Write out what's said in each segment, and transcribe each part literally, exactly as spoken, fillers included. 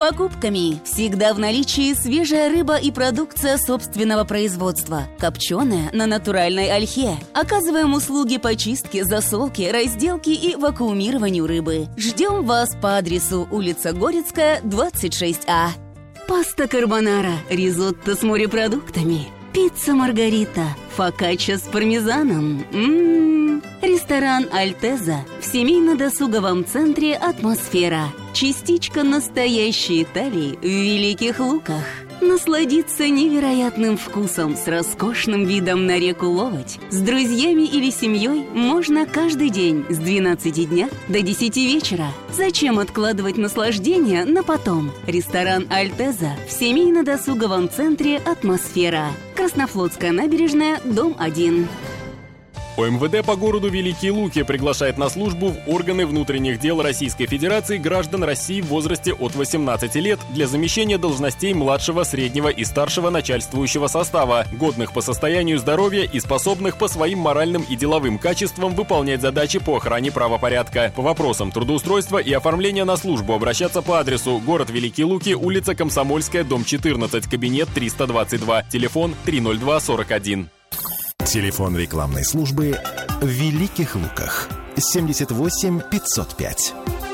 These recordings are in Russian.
покупками. Всегда в наличии свежая рыба и продукция собственного производства. Копченая на натуральной ольхе. Оказываем услуги по чистке, засолке, разделке и вакуумированию рыбы. Ждем вас по адресу улица Горецкая, двадцать шесть А. Паста карбонара, ризотто с морепродуктами, пицца маргарита, фокачча с пармезаном. М-м-м. Ресторан Альтеза в семейно-досуговом центре «Атмосфера». Частичка настоящей Италии в Великих Луках. Насладиться невероятным вкусом с роскошным видом на реку Ловоть. С друзьями или семьей можно каждый день с двенадцати дня до десяти вечера. Зачем откладывать наслаждение на потом? Ресторан Альтеза в семейно-досуговом центре «Атмосфера». Краснофлотская набережная, дом один. ОМВД по городу Великие Луки приглашает на службу в органы внутренних дел Российской Федерации граждан России в возрасте от восемнадцати лет для замещения должностей младшего, среднего и старшего начальствующего состава, годных по состоянию здоровья и способных по своим моральным и деловым качествам выполнять задачи по охране правопорядка. По вопросам трудоустройства и оформления на службу обращаться по адресу: город Великие Луки, улица Комсомольская, дом четырнадцать, кабинет триста двадцать два, телефон три ноль два сорок один. Телефон рекламной службы в Великих Луках семьдесят восемь пятьсот пять.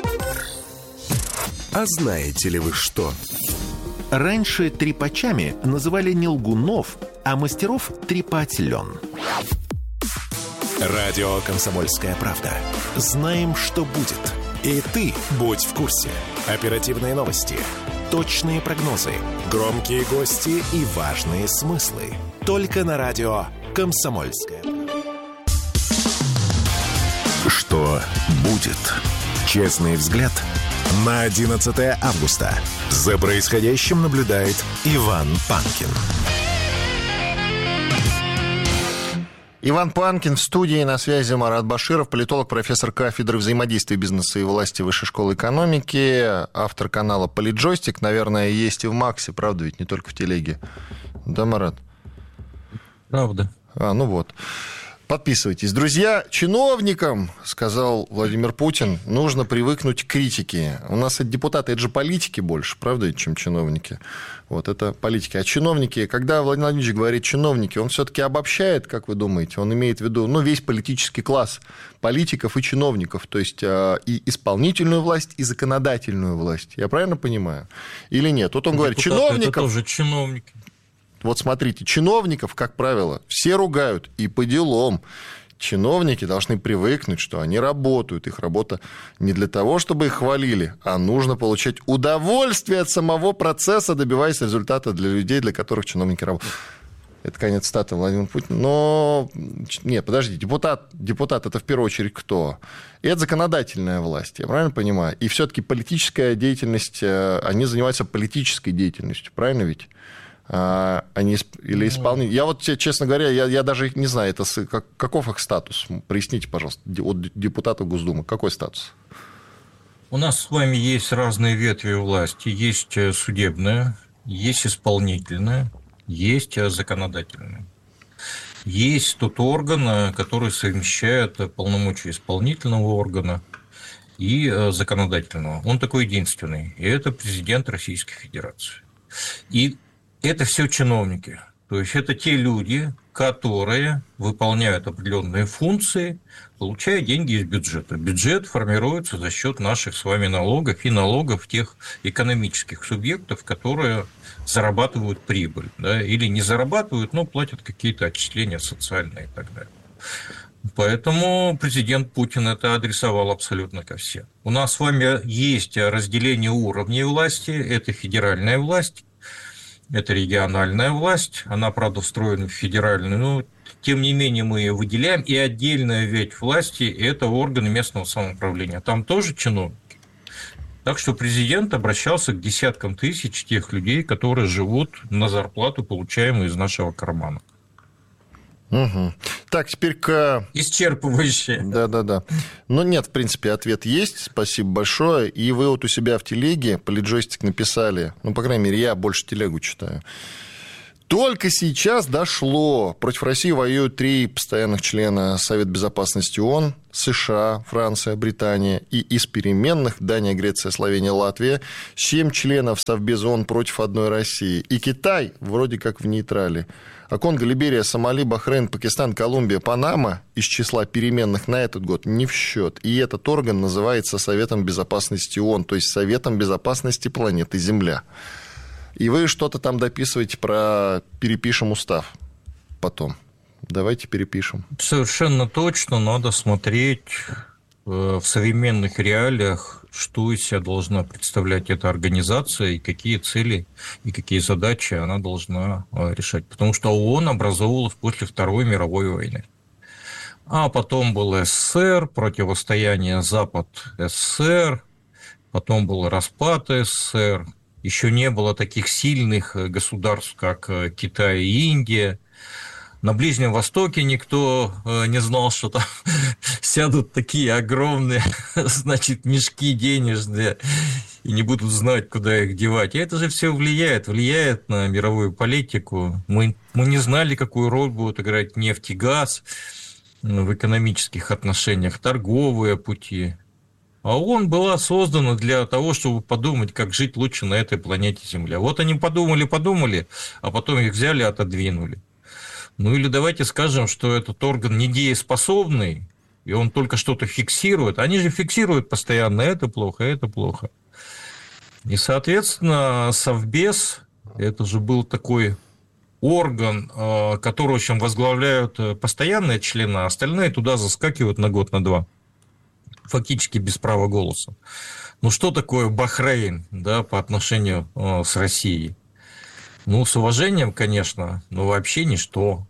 А знаете ли вы что? Раньше трепачами называли не лгунов, а мастеров трепать лен. Радио «Комсомольская правда». Знаем, что будет. И ты будь в курсе. Оперативные новости, точные прогнозы, громкие гости и важные смыслы. Только на радио «Комсомольская». Что будет? Честный взгляд на одиннадцатое августа. За происходящим наблюдает Иван Панкин. Иван Панкин в студии, на связи Марат Баширов, политолог, профессор кафедры взаимодействия бизнеса и власти Высшей школы экономики, автор канала «Политджойстик». Наверное, есть и в Максе, правда, ведь не только в телеге. Да, Марат? Правда. А, ну вот. Подписывайтесь. Друзья, чиновникам, сказал Владимир Путин, нужно привыкнуть к критике. У нас это депутаты, это же политики больше, правда, чем чиновники. Вот, это политики. А чиновники, когда Владимир Владимирович говорит чиновники, он все-таки обобщает, как вы думаете? Он имеет в виду, ну, весь политический класс политиков и чиновников, то есть и исполнительную власть, и законодательную власть. Я правильно понимаю? Или нет? Вот он говорит, чиновников... Это тоже чиновники. Вот смотрите, чиновников, как правило, все ругают, и по делам. Чиновники должны привыкнуть, что они работают. Их работа не для того, чтобы их хвалили, а нужно получать удовольствие от самого процесса, добиваясь результата для людей, для которых чиновники работают. Это конец цитаты Владимира Путина. Но, нет, подожди, депутат, депутат это в первую очередь кто? И это законодательная власть, я правильно понимаю? И все-таки политическая деятельность, они занимаются политической деятельностью, правильно ведь? Они, или исполнители. Я вот, честно говоря, я, я даже не знаю, это как, каков их статус. Проясните, пожалуйста, от депутата Госдумы. Какой статус? У нас с вами есть разные ветви власти. Есть судебная, есть исполнительная, есть законодательная. Есть тот орган, который совмещает полномочия исполнительного органа и законодательного. Он такой единственный. И это президент Российской Федерации. И это все чиновники, то есть это те люди, которые выполняют определенные функции, получая деньги из бюджета. Бюджет формируется за счет наших с вами налогов и налогов тех экономических субъектов, которые зарабатывают прибыль, да, или не зарабатывают, но платят какие-то отчисления социальные и так далее. Поэтому президент Путин это адресовал абсолютно ко всем. У нас с вами есть разделение уровней власти, это федеральная власть. Это региональная власть, она, правда, встроена в федеральную, но, тем не менее, мы ее выделяем, и отдельная ветвь власти – это органы местного самоуправления, там тоже чиновники. Так что президент обращался к десяткам тысяч тех людей, которые живут на зарплату, получаемую из нашего кармана. Угу. Так, теперь к... Исчерпывающе. Да-да-да. Ну, нет, в принципе, ответ есть. Спасибо большое. И вы вот у себя в телеге «Политджойстик» написали, ну, по крайней мере, я больше телегу читаю. Только сейчас дошло. Против России воюют три постоянных члена Совета Безопасности ООН: США, Франция, Британия. И из переменных Дания, Греция, Словения, Латвия. Семь членов Совбеза ООН против одной России. И Китай вроде как в нейтрале. А Конго, Либерия, Сомали, Бахрейн, Пакистан, Колумбия, Панама из числа переменных на этот год не в счет. И этот орган называется Советом Безопасности ООН, то есть Советом Безопасности планеты Земля. И вы что-то там дописываете про «перепишем устав» потом. Давайте перепишем. Совершенно точно. Надо смотреть в современных реалиях, что из себя должна представлять эта организация и какие цели и какие задачи она должна решать. Потому что ООН образовывалась после Второй мировой войны. А потом был СССР, противостояние Запад-СССР, потом был распад СССР. Еще не было таких сильных государств, как Китай и Индия. На Ближнем Востоке никто не знал, что там сядут такие огромные, значит, мешки денежные и не будут знать, куда их девать. И это же все влияет, влияет на мировую политику. Мы, мы не знали, какую роль будут играть нефть и газ в экономических отношениях, торговые пути. А ООН была создана для того, чтобы подумать, как жить лучше на этой планете Земля. Вот они подумали-подумали, а потом их взяли и отодвинули. Ну или давайте скажем, что этот орган недееспособный, и он только что-то фиксирует. Они же фиксируют постоянно: это плохо, это плохо. И, соответственно, Совбез, это же был такой орган, который, в общем, возглавляют постоянные члены, а остальные туда заскакивают на год, на два. Фактически без права голоса. Ну, что такое Бахрейн, да, по отношению э, с Россией? Ну, с уважением, конечно, но вообще ничто.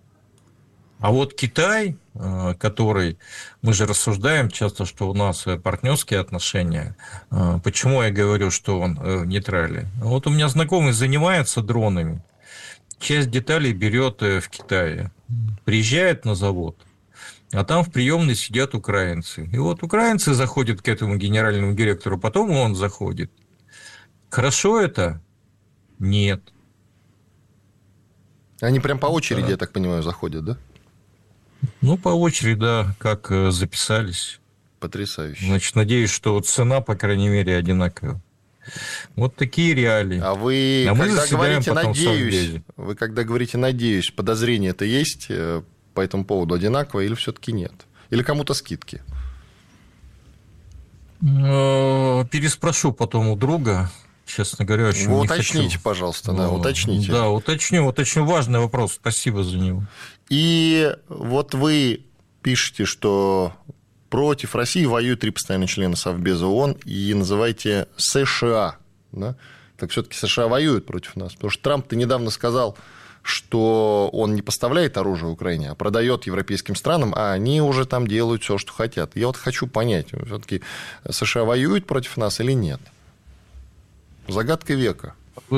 А вот Китай, э, который, мы же рассуждаем часто, что у нас партнерские отношения. Э, почему я говорю, что он э, в нейтрале? Вот у меня знакомый занимается дронами. Часть деталей берет э, в Китае. Приезжает на завод. А там в приемной сидят украинцы. И вот украинцы заходят к этому генеральному директору, потом он заходит. Хорошо это? Нет. Они прям по очереди, да. Я так понимаю, заходят, да? Ну, по очереди, да, как записались. Потрясающе. Значит, надеюсь, что цена, по крайней мере, одинаковая. Вот такие реалии. А вы, а когда говорите «надеюсь», вы когда говорите «надеюсь», подозрение-то есть по этому поводу одинаково или все-таки нет? Или кому-то скидки? Переспрошу потом у друга, честно говоря. Очень Вы не уточните, хочу. пожалуйста, да, уточните. Да, уточню, уточню. Важный вопрос, спасибо за него. И вот вы пишете, что против России воюют три постоянных члена Совбеза ООН, и называете США. Да? Так все-таки США воюют против нас. Потому что Трамп-то недавно сказал, что он не поставляет оружие Украине, а продает европейским странам, а они уже там делают все, что хотят. Я вот хочу понять, все-таки США воюют против нас или нет? Загадка века.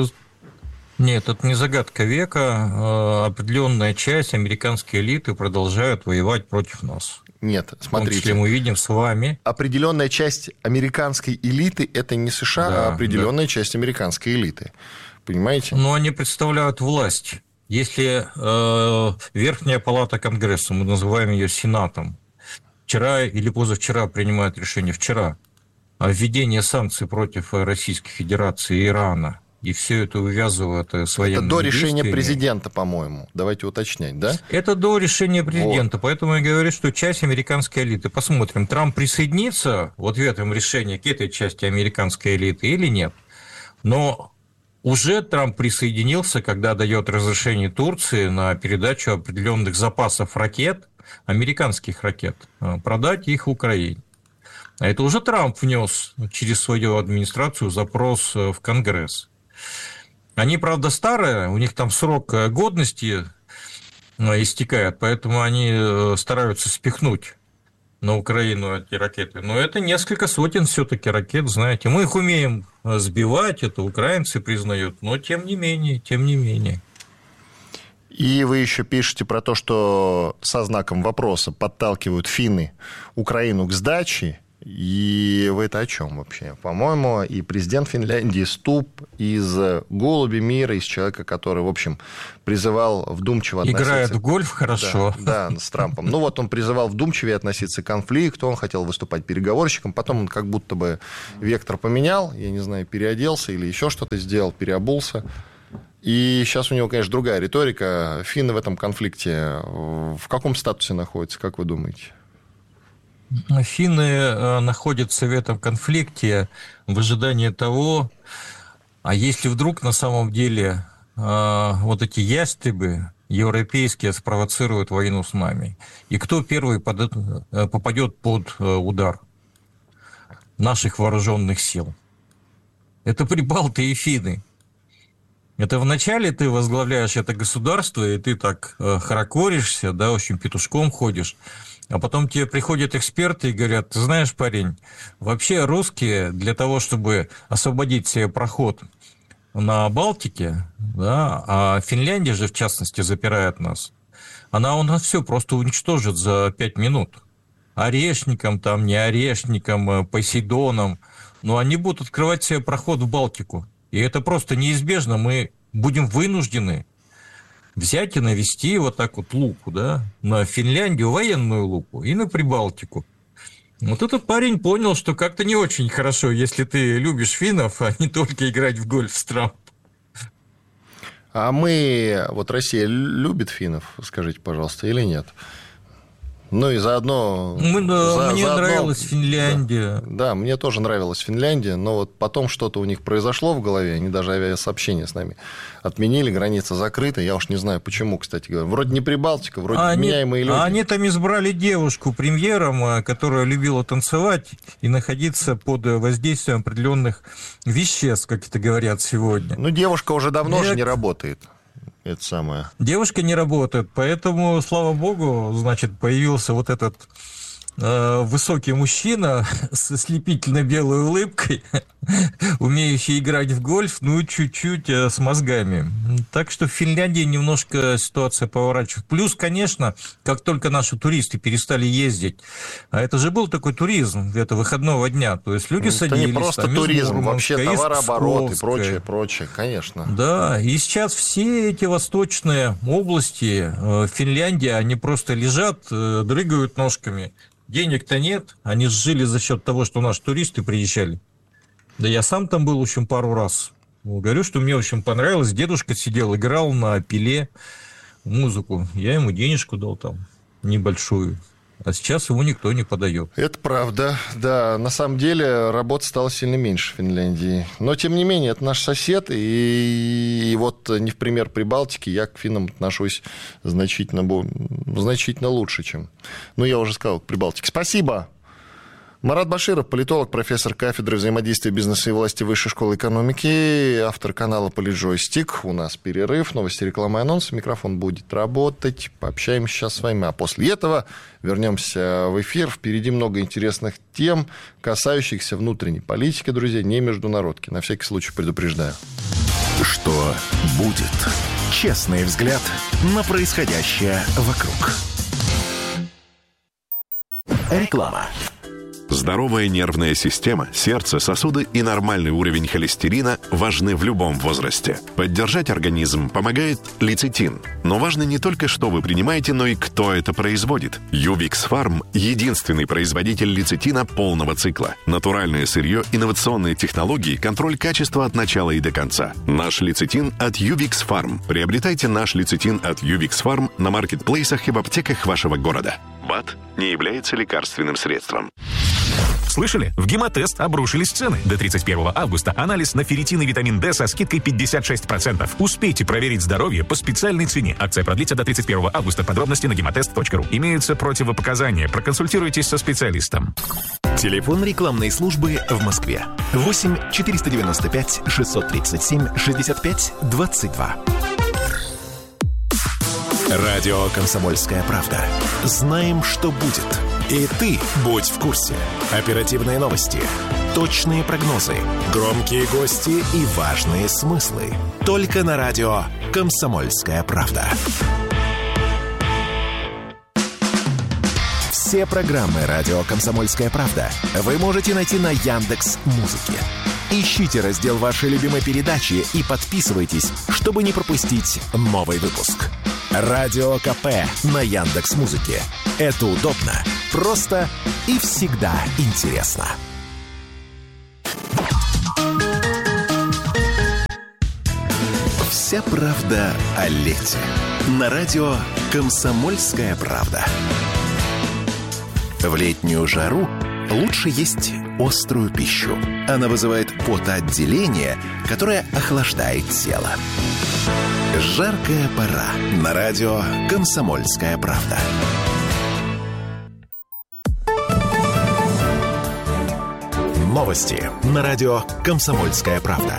Нет, это не загадка века. Определенная часть американской элиты продолжают воевать против нас. Нет, смотрите. В том числе мы видим с вами. Определенная часть американской элиты – это не США, да, а определенная да. часть американской элиты. Понимаете? Но они представляют власть. Если э, Верхняя палата Конгресса, мы называем ее Сенатом, вчера или позавчера принимает решение, вчера, о введении санкций против Российской Федерации и Ирана, и все это увязывает с военными Это до решения действиями. президента, по-моему. Давайте уточнять, да? Это до решения президента. Вот. Поэтому я говорю, что часть американской элиты. Посмотрим, Трамп присоединится вот в этом решении к этой части американской элиты или нет. Но уже Трамп присоединился, когда дает разрешение Турции на передачу определенных запасов ракет, американских ракет, продать их Украине. А это уже Трамп внес через свою администрацию запрос в Конгресс. Они, правда, старые, у них там срок годности истекает, поэтому они стараются спихнуть на Украину эти ракеты. Но это несколько сотен все-таки ракет, знаете. Мы их умеем сбивать, это украинцы признают, но тем не менее, тем не менее. И вы еще пишете про то, что со знаком вопроса подталкивают финны Украину к сдаче, И вы это о чем вообще? По-моему, и президент Финляндии Стуб из «Голуби мира», из человека, который, в общем, призывал вдумчиво относиться... Играет в гольф хорошо. Да, да, с Трампом. Ну вот он призывал вдумчивее относиться к конфликту, он хотел выступать переговорщиком, потом он как будто бы вектор поменял, я не знаю, переоделся или еще что-то сделал, переобулся. И сейчас у него, конечно, другая риторика. Финны в этом конфликте в каком статусе находятся, как вы думаете? Финны находятся в этом конфликте в ожидании того, а если вдруг на самом деле вот эти ястребы европейские спровоцируют войну с нами, и кто первый попадет под удар наших вооруженных сил? Это прибалты и финны. Это вначале ты возглавляешь это государство, и ты так хорокоришься, да, в общем, петушком ходишь. А потом тебе приходят эксперты и говорят: ты знаешь, парень, вообще русские для того, чтобы освободить себе проход на Балтике, да, а Финляндия же, в частности, запирает нас, она у нас все просто уничтожит за пять минут. Орешником, там, не орешником, Посейдоном, но они будут открывать себе проход в Балтику. И это просто неизбежно, мы будем вынуждены взять и навести вот так вот луку, да, на Финляндию, военную луку, и на Прибалтику. Вот этот парень понял, что как-то не очень хорошо, если ты любишь финнов, а не только играть в гольф с Трампом. А мы, вот Россия любит финнов, скажите, пожалуйста, или нет? Ну и заодно... Мы, да, за, мне заодно, нравилась Финляндия. Да, да, мне тоже нравилась Финляндия, но вот потом что-то у них произошло в голове, они даже авиасообщения с нами отменили, граница закрыта, я уж не знаю почему, кстати говоря. Вроде не Прибалтика, вроде а меняемые они, люди. А они там избрали девушку премьером, которая любила танцевать и находиться под воздействием определенных веществ, как это говорят сегодня. Ну, девушка уже давно Нет. же не работает. Это самое. Девушка не работает, поэтому, слава богу, значит, появился вот этот э, высокий мужчина с ослепительно белой улыбкой, умеющий играть в гольф, ну, чуть-чуть э, с мозгами. Так что в Финляндии немножко ситуация поворачивает. Плюс, конечно, как только наши туристы перестали ездить, а это же был такой туризм, это выходного дня, то есть люди это садились... Это не просто там, туризм, вообще товарооборот и Псковская. прочее, прочее, конечно. Да, и сейчас все эти восточные области э, Финляндии, они просто лежат, э, дрыгают ножками. Денег-то нет, они жили за счет того, что наши туристы приезжали. Да я сам там был, в общем, пару раз. Говорю, что мне, в общем, понравилось. Дедушка сидел, играл на пиле музыку. Я ему денежку дал там, небольшую. А сейчас его никто не подает. Это правда, да. На самом деле работы стало сильно меньше в Финляндии. Но, тем не менее, это наш сосед. И, и вот, не в пример Прибалтики, я к финнам отношусь значительно, значительно лучше, чем... Ну, я уже сказал, к Прибалтике. Спасибо. Марат Баширов, политолог, профессор кафедры взаимодействия бизнеса и власти Высшей школы экономики, автор канала «Политджойстик». У нас перерыв, новости, реклама и анонсы. Микрофон будет работать. Пообщаемся сейчас с вами. А после этого вернемся в эфир. Впереди много интересных тем, касающихся внутренней политики, друзья, не международки. На всякий случай предупреждаю. Что будет? Честный взгляд на происходящее вокруг. Реклама. Здоровая нервная система, сердце, сосуды и нормальный уровень холестерина важны в любом возрасте. Поддержать организм помогает лецитин. Но важно не только, что вы принимаете, но и кто это производит. Ювикс Фарм – единственный производитель лецитина полного цикла. Натуральное сырье, инновационные технологии, контроль качества от начала и до конца. Наш лецитин от Ювикс Фарм. Приобретайте наш лецитин от Ювикс Фарм на маркетплейсах и в аптеках вашего города. БАД не является лекарственным средством. Слышали? В Гемотест обрушились цены. До тридцать первого августа анализ на ферритин и витамин D со скидкой пятьдесят шесть процентов. Успейте проверить здоровье по специальной цене. Акция продлится до тридцать первого августа. Подробности на гемотест точка ру. Имеются противопоказания. Проконсультируйтесь со специалистом. Телефон рекламной службы в Москве. восемь четыреста девяносто пять шестьсот тридцать семь шестьдесят пять двадцать два. Радио «Комсомольская правда». Знаем, что будет. И ты будь в курсе. Оперативные новости, точные прогнозы, громкие гости и важные смыслы. Только на радио «Комсомольская правда». Все программы «Радио Комсомольская правда» вы можете найти на Яндекс.Музыке. Ищите раздел вашей любимой передачи и подписывайтесь, чтобы не пропустить новый выпуск. Радио КП на Яндекс.Музыке. Это удобно, просто и всегда интересно. Вся правда о лете. На радио «Комсомольская правда». В летнюю жару лучше есть острую пищу. Она вызывает потоотделение, которое охлаждает тело. Жаркая пора. На радио «Комсомольская правда». Новости на радио «Комсомольская правда».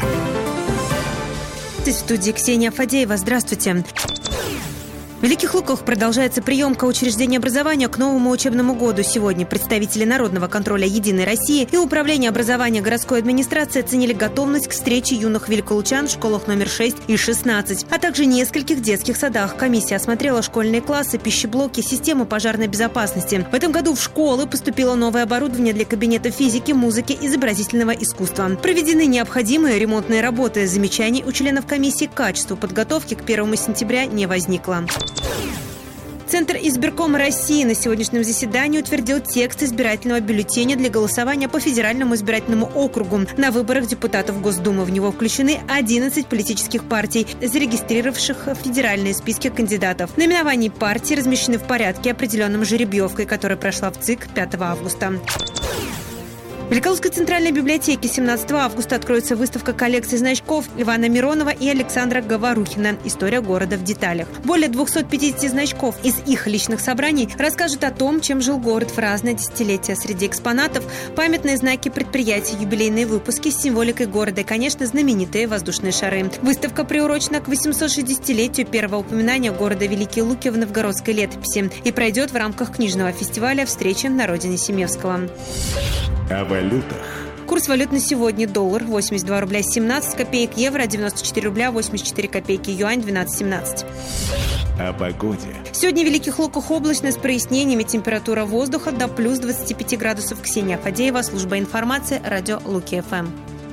В студии Ксения Фадеева. Здравствуйте. В Великих Луках продолжается приемка учреждений образования к новому учебному году. Сегодня представители Народного контроля «Единой России» и Управления образования городской администрации оценили готовность к встрече юных великолучан в школах номер шесть и шестнадцать, а также нескольких детских садах. Комиссия осмотрела школьные классы, пищеблоки, систему пожарной безопасности. В этом году в школы поступило новое оборудование для кабинета физики, музыки, изобразительного искусства. Проведены необходимые ремонтные работы. Замечаний у членов комиссии к качеству подготовки к первому сентября не возникло. Центр избиркома России на сегодняшнем заседании утвердил текст избирательного бюллетеня для голосования по федеральному избирательному округу на выборах депутатов Госдумы. В него включены одиннадцать политических партий, зарегистрировавших федеральные списки кандидатов. Наименования партий размещены в порядке, определенном жеребьевкой, которая прошла в ЦИК пятого августа. В Великолукской центральной библиотеке семнадцатого августа откроется выставка коллекций значков Ивана Миронова и Александра Говорухина «История города в деталях». Более двухсот пятидесяти значков из их личных собраний расскажут о том, чем жил город в разные десятилетия. Среди экспонатов памятные знаки предприятий, юбилейные выпуски с символикой города и, конечно, знаменитые воздушные шары. Выставка приурочена к восьмисот шестидесятилетию первого упоминания города Великие Луки в новгородской летописи и пройдет в рамках книжного фестиваля «Встречи на родине Семевского». О валютах. Курс валют на сегодня: доллар восемьдесят два рубля семнадцать копеек, евро девяносто четыре рубля восемьдесят четыре копейки, юань двенадцать семнадцать. О погоде. Сегодня в Великих Луках облачно с прояснениями, температура воздуха до плюс двадцати пяти градусов. Ксения Фадеева, служба информации, радио Луки-ФМ.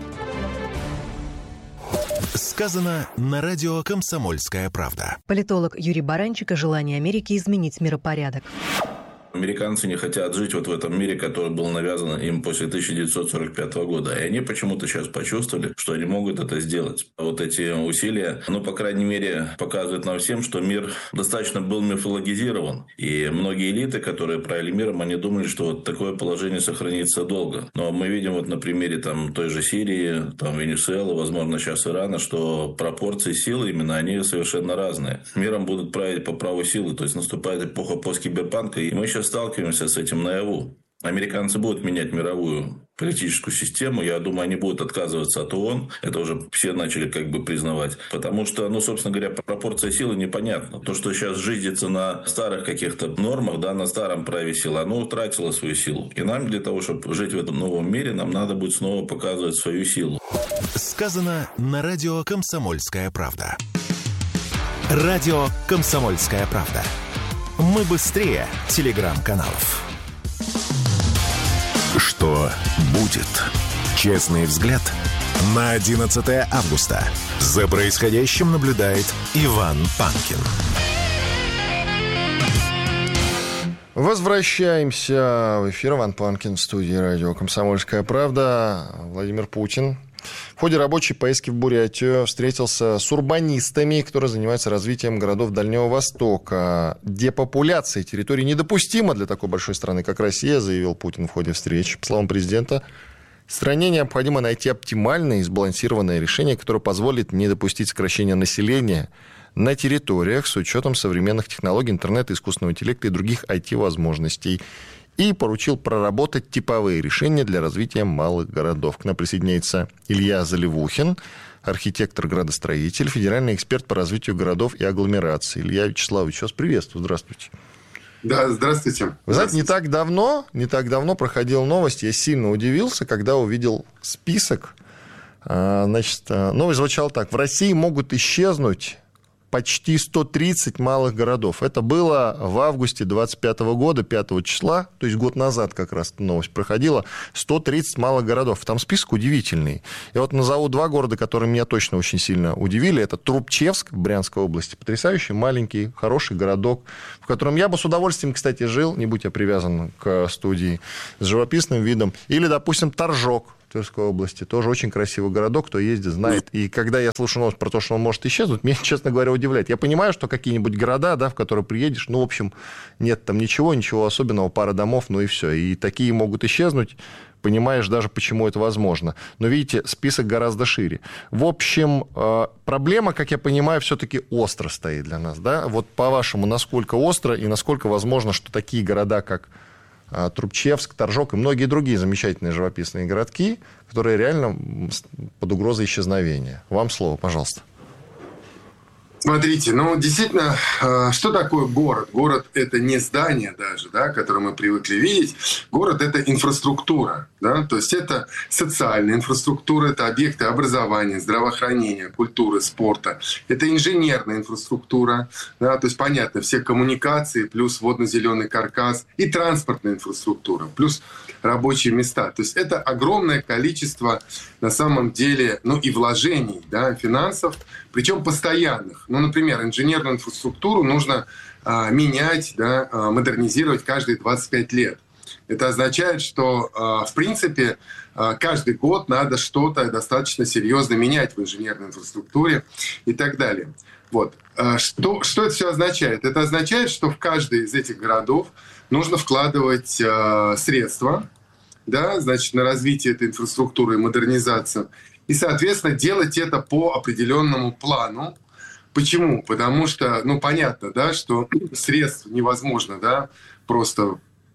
Сказано на радио «Комсомольская правда». Политолог Юрий Баранчик о желании Америки изменить миропорядок. Американцы не хотят жить вот в этом мире, который был навязан им после тысяча девятьсот сорок пятого года. И они почему-то сейчас почувствовали, что они могут это сделать. Вот эти усилия, ну, по крайней мере, показывают нам всем, что мир достаточно был мифологизирован. И многие элиты, которые правили миром, они думали, что вот такое положение сохранится долго. Но мы видим вот на примере там той же Сирии, там Венесуэлы, возможно, сейчас Ирана, что пропорции силы именно, они совершенно разные. Миром будут править по праву силы, то есть наступает эпоха посткиберпанка, и мы сейчас сталкиваемся с этим наяву. Американцы будут менять мировую политическую систему. Я думаю, они будут отказываться от ООН. Это уже все начали как бы признавать. Потому что, ну, собственно говоря, пропорция силы непонятна. То, что сейчас жизнится на старых каких-то нормах, да, на старом праве силы, оно утратило свою силу. И нам для того, чтобы жить в этом новом мире, нам надо будет снова показывать свою силу. Сказано на радио «Комсомольская правда». Радио «Комсомольская правда». Мы быстрее телеграм-каналов. Что будет? Честный взгляд на одиннадцатое августа. За происходящим наблюдает Иван Панкин. Возвращаемся в эфир. Иван Панкин в студии радио «Комсомольская правда». Владимир Путин в ходе рабочей поездки в Бурятию встретился с урбанистами, которые занимаются развитием городов Дальнего Востока. Депопуляция территорий недопустима для такой большой страны, как Россия, заявил Путин в ходе встречи. По словам президента, стране необходимо найти оптимальное и сбалансированное решение, которое позволит не допустить сокращения населения на территориях с учетом современных технологий, интернета, искусственного интеллекта и других ай ти-возможностей. И поручил проработать типовые решения для развития малых городов. К нам присоединяется Илья Заливухин, архитектор-градостроитель, федеральный эксперт по развитию городов и агломераций. Илья Вячеславович, вас приветствую. Здравствуйте. Да, здравствуйте. Вы знаете, не так давно, не так давно проходила новость. Я сильно удивился, когда увидел список. Значит, новость звучала так. В России могут исчезнуть почти сто тридцать малых городов. Это было в августе двадцать пятого года, пятого числа, то есть год назад как раз эта новость проходила, сто тридцать малых городов. Там список удивительный. Я вот назову два города, которые меня точно очень сильно удивили. Это Трубчевск в Брянской области. Потрясающий, маленький, хороший городок, в котором я бы с удовольствием, кстати, жил, не будь я привязан к студии, с живописным видом. Или, допустим, Торжок в Тверской области. Тоже очень красивый городок, кто ездит, знает. И когда я слышу новость про то, что он может исчезнуть, меня, честно говоря, удивляет. Я понимаю, что какие-нибудь города, да, в которые приедешь, ну, в общем, нет там ничего, ничего особенного, пара домов, ну и все. И такие могут исчезнуть, понимаешь даже, почему это возможно. Но, видите, список гораздо шире. В общем, проблема, как я понимаю, все-таки остро стоит для нас, да? Вот по-вашему, насколько остро и насколько возможно, что такие города, как Трубчевск, Торжок и многие другие замечательные живописные городки, которые реально под угрозой исчезновения. Вам слово, пожалуйста. Смотрите, ну, действительно, что такое город? Город – это не здание даже, да, которое мы привыкли видеть. Город – это инфраструктура, да, то есть это социальная инфраструктура, это объекты образования, здравоохранения, культуры, спорта. Это инженерная инфраструктура, да, то есть, понятно, все коммуникации, плюс водно-зеленый каркас и транспортная инфраструктура, плюс рабочие места. То есть это огромное количество, на самом деле, ну, и вложений, да, финансов, причем постоянных. Ну, например, инженерную инфраструктуру нужно а, менять, да, а, модернизировать каждые двадцать пять лет. Это означает, что, а, в принципе, а, каждый год надо что-то достаточно серьезно менять в инженерной инфраструктуре и так далее. Вот. А, что, что это все означает? Это означает, что в каждый из этих городов нужно вкладывать а, средства, да, значит, на развитие этой инфраструктуры и модернизацию. И, соответственно, делать это по определенному плану. Почему? Потому что, ну, понятно, да, что средств невозможно, да, просто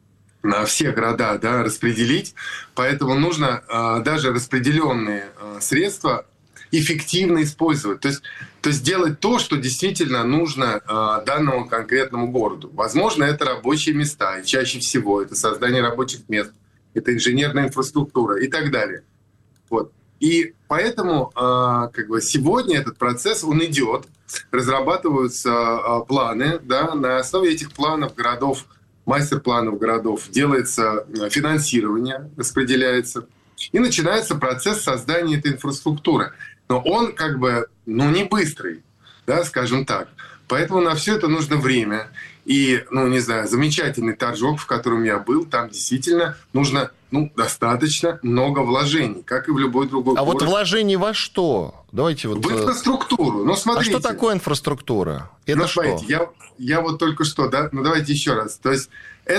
на все города, да, распределить. Поэтому нужно э, даже распределенные э, средства эффективно использовать. То есть, то есть делать то, что действительно нужно э, данному конкретному городу. Возможно, это рабочие места, и чаще всего это создание рабочих мест, это инженерная инфраструктура и так далее. Вот. И поэтому э, как бы сегодня этот процесс, он идет, разрабатываются э, планы, да, на основе этих планов городов, мастер-планов городов делается финансирование, распределяется, и начинается процесс создания этой инфраструктуры. Но он как бы, ну, не быстрый, да, скажем так. Поэтому на все это нужно время. И, ну, не знаю, замечательный Торжок, в котором я был, там действительно нужно, ну, достаточно много вложений, как и в любой другой а город. А вот вложений во что? Давайте вот... В инфраструктуру. Ну, смотрите. А что такое инфраструктура? Это ну, что? Смотрите, я, я вот только что, да, ну, давайте еще раз. То есть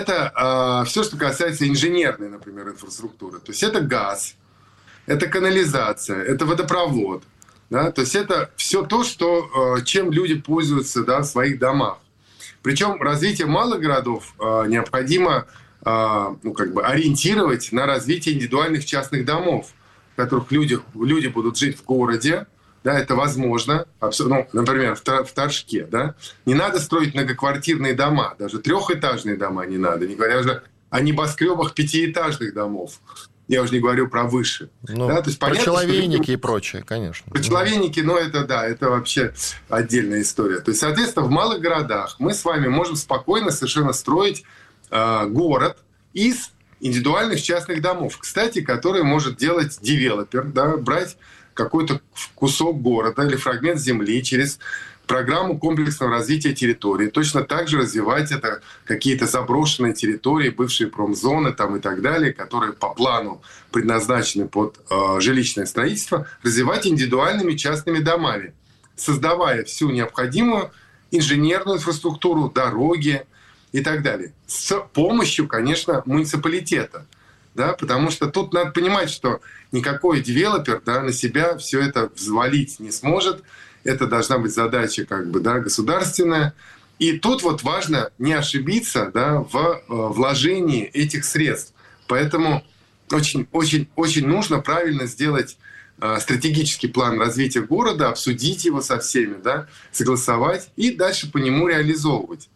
это э, все, что касается инженерной, например, инфраструктуры. То есть это газ, это канализация, это водопровод. Да? То есть это все то, что, э, чем люди пользуются, да, в своих домах. Причем развитие малых городов э, необходимо э, ну, как бы ориентировать на развитие индивидуальных частных домов, в которых люди, люди будут жить в городе. Да, это возможно. Ну, например, в Торжке. Да? Не надо строить многоквартирные дома, даже трехэтажные дома не надо, не говоря уже о небоскребах пятиэтажных домов. Я уже не говорю про выше. Ну, да? То есть, про понятно, человейники что... и прочее, конечно. Про человейники, ну это да, это вообще отдельная история. То есть, соответственно, в малых городах мы с вами можем спокойно совершенно строить э, город из индивидуальных частных домов. Кстати, который может делать девелопер, да, брать какой-то кусок города или фрагмент земли через программу комплексного развития территории. Точно так же развивать это какие-то заброшенные территории, бывшие промзоны там и так далее, которые по плану предназначены под э, жилищное строительство, развивать индивидуальными частными домами, создавая всю необходимую инженерную инфраструктуру, дороги и так далее. С помощью, конечно, муниципалитета. Да, потому что тут надо понимать, что никакой девелопер, да, на себя все это взвалить не сможет. Это должна быть задача как бы, да, государственная. И тут вот важно не ошибиться, да, в э, вложении этих средств. Поэтому очень, очень, очень нужно правильно сделать э, стратегический план развития города, обсудить его со всеми, да, согласовать и дальше по нему реализовывать.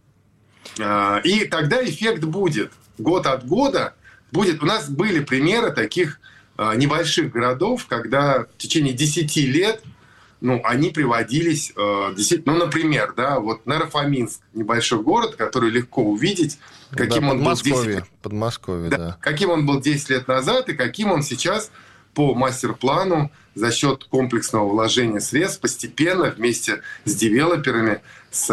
Э, и тогда эффект будет. Год от года будет. У нас были примеры таких э, небольших городов, когда в течение десяти лет ну, они приводились э, действительно, ну, например, да, вот Наро-Фоминск, небольшой город, который легко увидеть, каким да, он был десять, Подмосковье, да, да. каким он был десять лет назад и каким он сейчас по мастер-плану за счет комплексного вложения средств постепенно вместе с девелоперами, с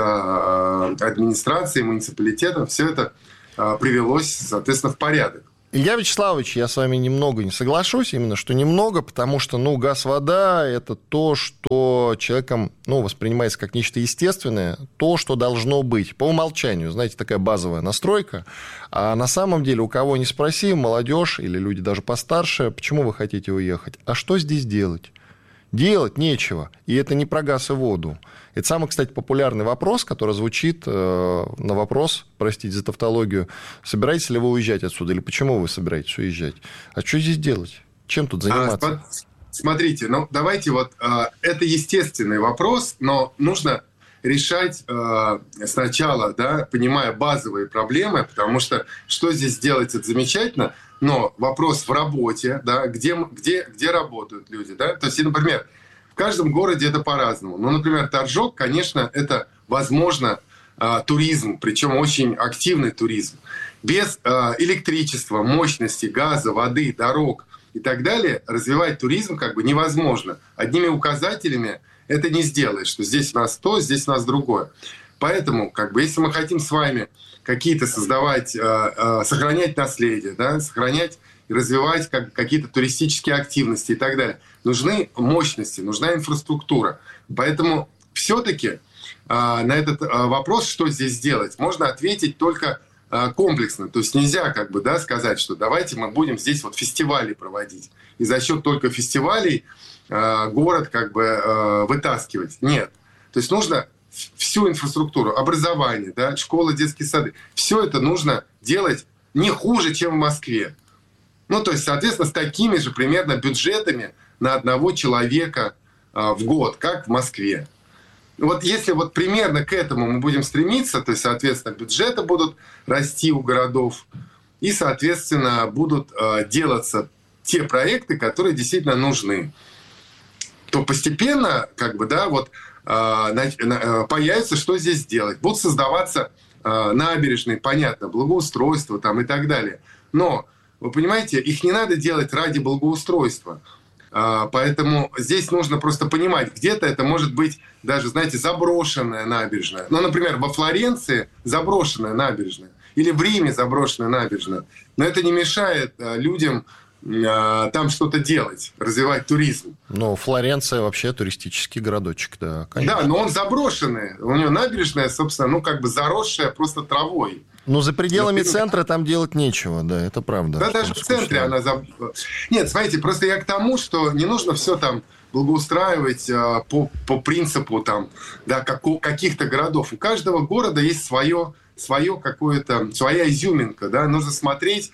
э, администрацией, муниципалитетом все это э, привелось, соответственно, в порядок. Илья Вячеславович, я с вами немного не соглашусь, именно что немного, потому что, ну, газ, вода – это то, что человеком, ну, воспринимается как нечто естественное, то, что должно быть по умолчанию, знаете, такая базовая настройка. А на самом деле, у кого не спроси, молодежь или люди даже постарше, почему вы хотите уехать? А что здесь делать? Делать нечего. И это не про газ и воду. Это самый, кстати, популярный вопрос, который звучит э, на вопрос, простите за тавтологию, собираетесь ли вы уезжать отсюда или почему вы собираетесь уезжать? А что здесь делать? Чем тут заниматься? А, смотрите, ну давайте вот, э, это естественный вопрос, но нужно решать э, сначала, да, понимая базовые проблемы, потому что что здесь делать, это замечательно, но вопрос в работе, да, где, где, где работают люди, да, то есть, например, в каждом городе это по-разному. Ну, например, Торжок, конечно, это, возможно, э, туризм, причем очень активный туризм. Без э, электричества, мощности, газа, воды, дорог и так далее развивать туризм как бы невозможно. Одними указателями это не сделаешь, что здесь у нас то, здесь у нас другое. Поэтому, как бы, если мы хотим с вами какие-то создавать, э, э, сохранять наследие, да, сохранять и развивать как, какие-то туристические активности и так далее, нужны мощности, нужна инфраструктура. Поэтому все-таки э, на этот э, вопрос, что здесь делать, можно ответить только э, комплексно. То есть нельзя как бы, да, сказать, что давайте мы будем здесь вот фестивали проводить. И за счет только фестивалей э, город как бы э, вытаскивать. Нет. То есть нужно всю инфраструктуру, образование, да, школы, детские сады, все это нужно делать не хуже, чем в Москве. Ну, то есть, соответственно, с такими же примерно бюджетами на одного человека э, в год, как в Москве. Вот если вот примерно к этому мы будем стремиться, то есть, соответственно, бюджеты будут расти у городов, и, соответственно, будут э, делаться те проекты, которые действительно нужны, то постепенно, как бы, да, вот появится, что здесь делать. Будут создаваться э, набережные, понятно, благоустройство там и так далее. Но, вы понимаете, их не надо делать ради благоустройства. Э, поэтому здесь нужно просто понимать, где-то это может быть даже, знаете, заброшенная набережная. Ну, например, во Флоренции заброшенная набережная. Или в Риме заброшенная набережная. Но это не мешает э, людям там что-то делать, развивать туризм. Ну, Флоренция вообще туристический городочек, да, конечно. Да, но он заброшенный. У него набережная, собственно, ну, как бы заросшая просто травой. Ну, за пределами но, центра там делать нечего, да, это правда. Да, даже в центре она... Заб... Нет, смотрите, просто я к тому, что не нужно все там благоустраивать а, по, по принципу там, да, как, каких-то городов. У каждого города есть свое, свое какое-то, своя изюминка, да, нужно смотреть,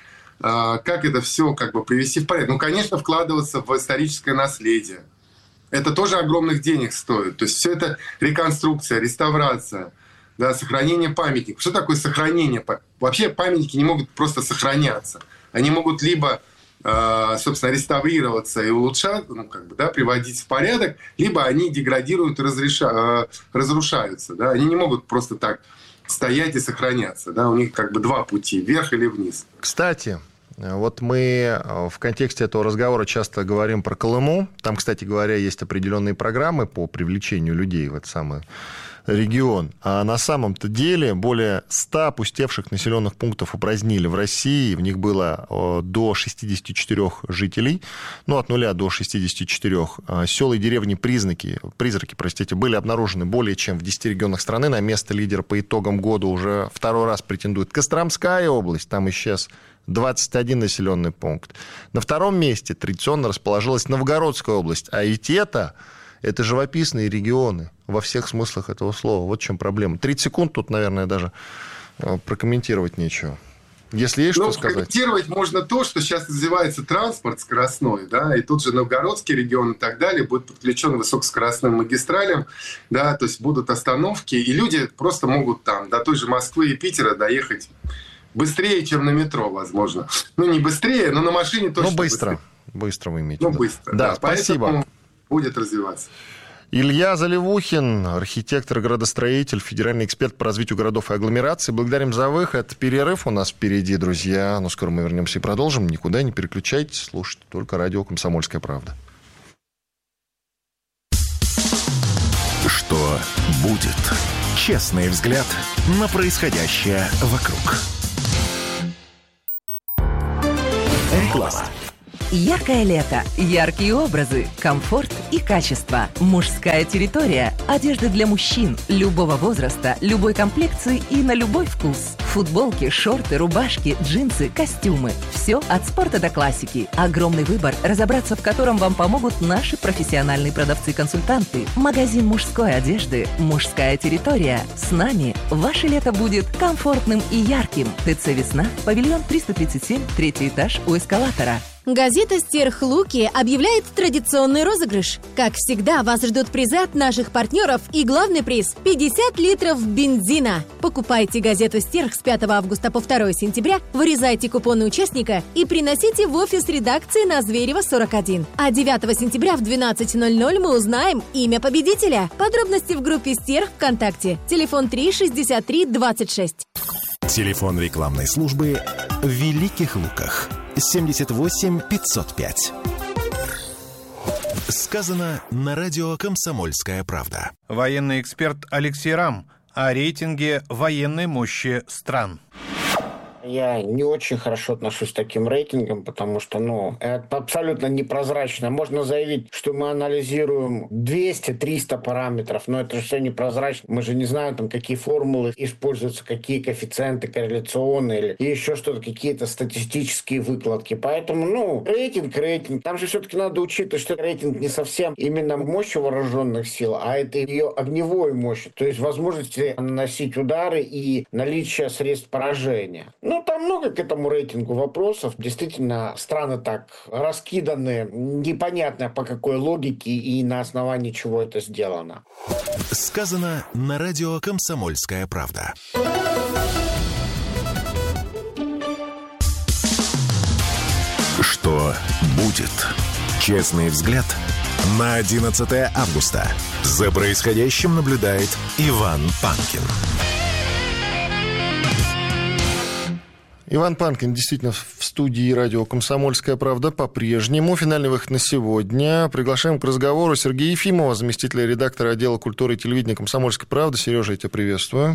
как это все как бы привести в порядок. Ну, конечно, вкладываться в историческое наследие. Это тоже огромных денег стоит. То есть все это реконструкция, реставрация, да, сохранение памятников. Что такое сохранение? Вообще памятники не могут просто сохраняться. Они могут либо, собственно, реставрироваться и улучшаться, ну, как бы, да, приводить в порядок, либо они деградируют и разреша... разрушаются. Да. Они не могут просто так стоять и сохраняться. Да. У них как бы два пути, вверх или вниз. Кстати, вот мы в контексте этого разговора часто говорим про Колыму. Там, кстати говоря, есть определенные программы по привлечению людей в этот самый регион. А на самом-то деле более ста опустевших населенных пунктов упразднили в России. В них было до шестидесяти четырёх жителей, ну, от нуля до шестидесяти четырёх. Села и деревни признаки, призраки, простите, были обнаружены более чем в десяти регионах страны. На место лидера по итогам года уже второй раз претендует Костромская область. Там исчез двадцать один населенный пункт. На втором месте традиционно расположилась Новгородская область. А ведь это, это живописные регионы во всех смыслах этого слова. Вот в чем проблема. тридцать секунд тут, наверное, даже прокомментировать нечего. Если есть ну, что сказать. Комментировать можно то, что сейчас развивается транспорт скоростной, да, и тут же Новгородский регион и так далее будет подключен к высокоскоростным магистралям, да, то есть будут остановки, и люди просто могут там до той же Москвы и Питера доехать быстрее, чем на метро, возможно. Ну, не быстрее, но на машине точно Ну, быстро. Быстрее. Быстро вы имеете. Ну, да. быстро. Да, да, спасибо. Поэтому будет развиваться. Илья Заливухин, архитектор-градостроитель, федеральный эксперт по развитию городов и агломераций. Благодарим за выход. Перерыв у нас впереди, друзья. Но скоро мы вернемся и продолжим. Никуда не переключайтесь, слушайте только радио «Комсомольская правда». Что будет? Честный взгляд на происходящее вокруг. Реклама. Яркое лето, яркие образы, комфорт и качество. Мужская территория. Одежда для мужчин любого возраста, любой комплекции и на любой вкус. Футболки, шорты, рубашки, джинсы, костюмы. Все от спорта до классики. Огромный выбор, разобраться в котором вам помогут наши профессиональные продавцы-консультанты. Магазин мужской одежды «Мужская территория». С нами ваше лето будет комфортным и ярким. ТЦ «Весна», павильон триста тридцать семь, третий этаж у эскалатора. Газета «Стерх Луки» объявляет традиционный розыгрыш. Как всегда, вас ждут призы от наших партнеров и главный приз – пятьдесят литров бензина. Покупайте газету «Стерх» с пятого августа по второе сентября, вырезайте купоны участника и приносите в офис редакции на Зверева, сорок один. А девятого сентября в двенадцать ноль ноль мы узнаем имя победителя. Подробности в группе «Стерх» ВКонтакте. Телефон три шестьдесят три двадцать шесть. Телефон рекламной службы в Великих Луках. семьдесят восемь пятьсот пять. Сказано на радио «Комсомольская правда». Военный эксперт Алексей Рам о рейтинге военной мощи стран. Я не очень хорошо отношусь к таким рейтингам, потому что, ну, это абсолютно непрозрачно. Можно заявить, что мы анализируем двести-триста параметров, но это же все непрозрачно. Мы же не знаем, там, какие формулы используются, какие коэффициенты корреляционные или еще что-то, какие-то статистические выкладки. Поэтому, ну, рейтинг, рейтинг. Там же все-таки надо учитывать, что рейтинг не совсем именно мощь вооруженных сил, а это ее огневой мощь, то есть возможности наносить удары и наличие средств поражения. Ну, там много к этому рейтингу вопросов. Действительно, страны так раскиданы, непонятно по какой логике и на основании чего это сделано. Сказано на радио «Комсомольская правда». Что будет? Честный взгляд на одиннадцатое августа. За происходящим наблюдает Иван Панкин. Иван Панкин действительно в студии радио «Комсомольская правда» по-прежнему. Финальный выход на сегодня. Приглашаем к разговору Сергея Ефимова, заместителя редактора отдела культуры и телевидения «Комсомольской правды». Сережа, я тебя приветствую.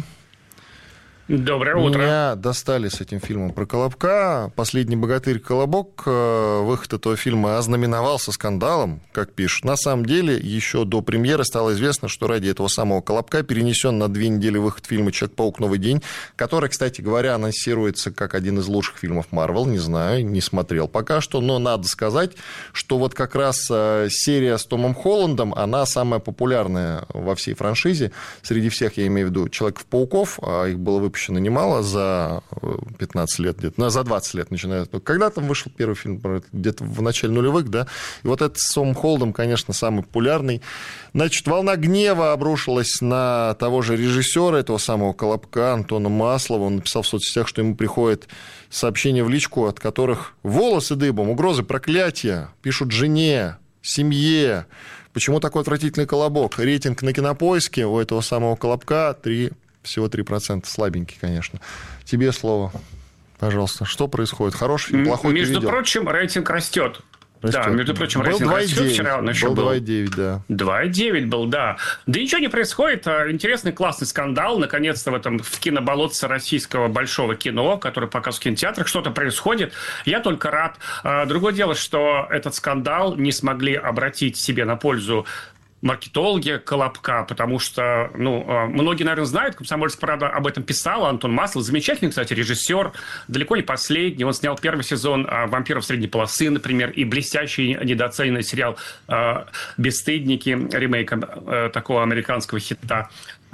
Доброе утро. Меня достали с этим фильмом про Колобка. «Последний богатырь Колобок». Выход этого фильма ознаменовался скандалом, как пишут. На самом деле, еще до премьеры стало известно, что ради этого самого Колобка перенесен на две недели выход фильма «Человек-паук. Новый день», который, кстати говоря, анонсируется как один из лучших фильмов Марвел. Не знаю, не смотрел пока что, но надо сказать, что вот как раз серия с Томом Холландом, она самая популярная во всей франшизе. Среди всех, я имею в виду, Человеков-пауков, а их было выпущено выпущено немало за пятнадцать лет, где-то, за двадцать лет начиная. Когда там вышел первый фильм? Где-то в начале нулевых, да? И вот этот с Томом Холландом, конечно, самый популярный. Значит, волна гнева обрушилась на того же режиссера этого самого Колобка, Антона Маслова. Он написал в соцсетях, что ему приходит сообщения в личку, от которых волосы дыбом, угрозы, проклятия. Пишут жене, семье. Почему такой отвратительный Колобок? Рейтинг на Кинопоиске у этого самого Колобка три, всего три процента. Слабенький, конечно. Тебе слово, пожалуйста. Что происходит? Хороший фильм, плохой? Между прочим, рейтинг растет. Растет. Да, между прочим, был рейтинг растет. Вчера он еще был. был два и девять, да. два и девять был, да. Да ничего не происходит. Интересный, классный скандал. Наконец-то в этом в киноболотце российского большого кино, который показывает в кинотеатрах, что-то происходит. Я только рад. Другое дело, что этот скандал не смогли обратить себе на пользу маркетологи Колобка, потому что, ну, многие, наверное, знают, «Комсомольская правда» об этом писала, Антон Маслов, замечательный, кстати, режиссер, далеко не последний, он снял первый сезон «Вампиров средней полосы», например, и блестящий недооцененный сериал «Бесстыдники», ремейк такого американского хита.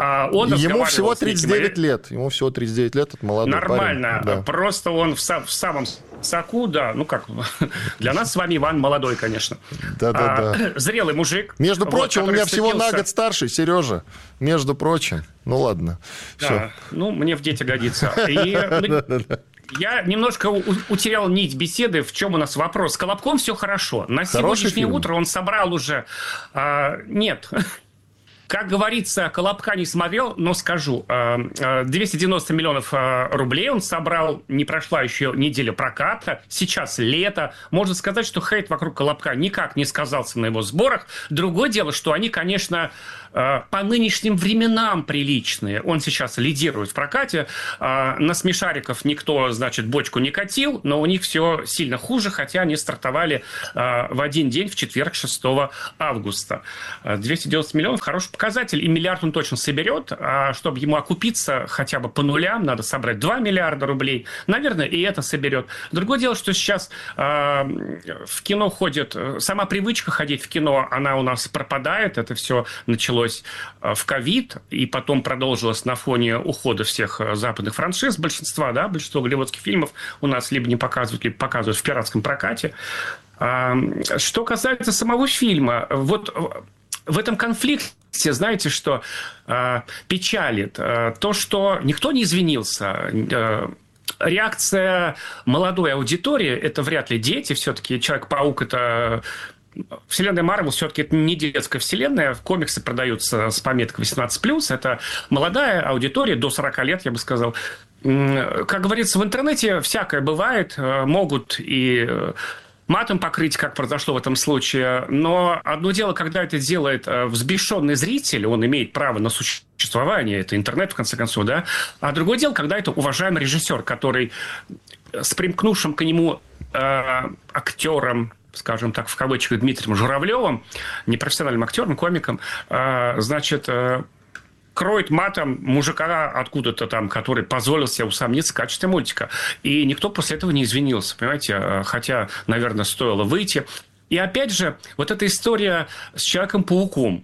Он ему всего тридцать девять лет. Ему всего тридцать девять лет, это молодой Нормально. парень. Да. Просто он в, са- в самом соку, да. Ну как, для нас с вами Иван молодой, конечно. Да-да-да. А, зрелый мужик. Между вот, прочим, он меня всего вцепился... на год старше, Сережа. Между прочим. Ну ладно. Да. Все. Ну, мне в дети годится. И... Я немножко утерял нить беседы. В чем у нас вопрос? С Колобком все хорошо. На сегодняшнее утро он собрал уже... А, нет... Как говорится, «Колобка» не смотрел, но скажу. двести девяносто миллионов рублей он собрал, не прошла еще неделя проката, сейчас лето. Можно сказать, что хейт вокруг «Колобка» никак не сказался на его сборах. Другое дело, что они, конечно, по нынешним временам приличные. Он сейчас лидирует в прокате. На смешариков никто, значит, бочку не катил, но у них все сильно хуже, хотя они стартовали в один день, в четверг, шестого августа. двести девяносто миллионов – хороший показатель, и миллиард он точно соберет. А чтобы ему окупиться хотя бы по нулям, надо собрать два миллиарда рублей. Наверное, и это соберет. Другое дело, что сейчас в кино ходит, сама привычка ходить в кино, она у нас пропадает. Это все началось в ковид, и потом продолжилось на фоне ухода всех западных франшиз, большинства, да, большинство голливудских фильмов у нас либо не показывают, либо показывают в пиратском прокате. Что касается самого фильма, вот в этом конфликте, знаете, что печалит? То, что никто не извинился. Реакция молодой аудитории, это вряд ли дети, все-таки Человек-паук – это... Вселенная Марвел все-таки это не детская вселенная. Комиксы продаются с пометкой восемнадцать плюс. Это молодая аудитория, до сорока лет, я бы сказал. Как говорится, в интернете всякое бывает. Могут и матом покрыть, как произошло в этом случае. Но одно дело, когда это делает взбешенный зритель, он имеет право на существование. Это интернет, в конце концов, да. А другое дело, когда это уважаемый режиссер, который с примкнувшим к нему э, актером, скажем так, в кавычках, Дмитрием Журавлевым, непрофессиональным актером, комиком, значит, кроет матом мужика откуда-то там, который позволил себе усомниться в качестве мультика. И никто после этого не извинился, понимаете? Хотя, наверное, стоило выйти. И опять же, вот эта история с Человеком-пауком.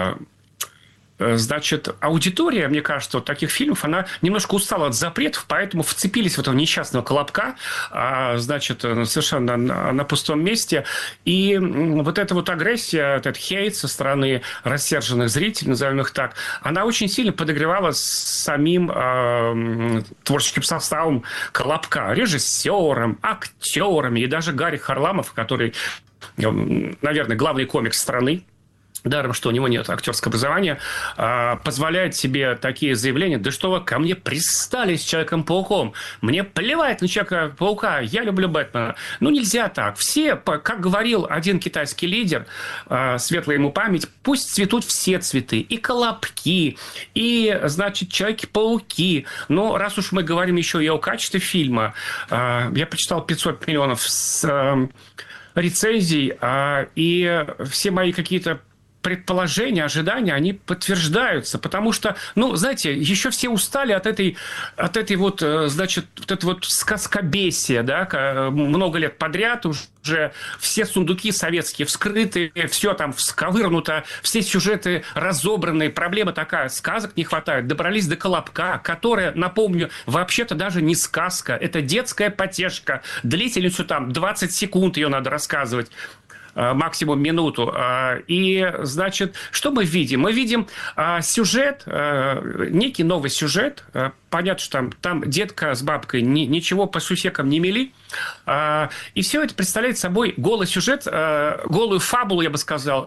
Значит, аудитория, мне кажется, вот таких фильмов, она немножко устала от запретов, поэтому вцепились в этого несчастного Колобка, значит, совершенно на, на пустом месте. И вот эта вот агрессия, этот хейт со стороны рассерженных зрителей, назовем их так, она очень сильно подогревала самим э, творческим составом Колобка, режиссером, актерами, и даже Гарри Харламов, который, наверное, главный комик страны, даром, что у него нет актерского образования, позволяет себе такие заявления: да что вы ко мне пристали с Человеком-пауком? Мне плевать на Человека-паука, я люблю Бэтмена. Ну, нельзя так. Все, как говорил один китайский лидер, светлая ему память, пусть цветут все цветы. И колобки, и, значит, Человеки-пауки. Но раз уж мы говорим еще и о качестве фильма, я прочитал пятьсот миллионов с рецензий, и все мои какие-то предположения, ожидания, они подтверждаются, потому что, ну, знаете, еще все устали от этой, от этой вот, значит, вот это вот сказкобесия, да, много лет подряд уже все сундуки советские вскрыты, все там всковырнуто, все сюжеты разобраны, проблема такая, сказок не хватает, добрались до Колобка, которая, напомню, вообще-то даже не сказка, это детская потешка, длительностью там двадцать секунд ее надо рассказывать, максимум минуту. И, значит, что мы видим? Мы видим сюжет, некий новый сюжет. Понятно, что там, там детка с бабкой ни, ничего по сусекам не мели. И все это представляет собой голый сюжет, голую фабулу, я бы сказал,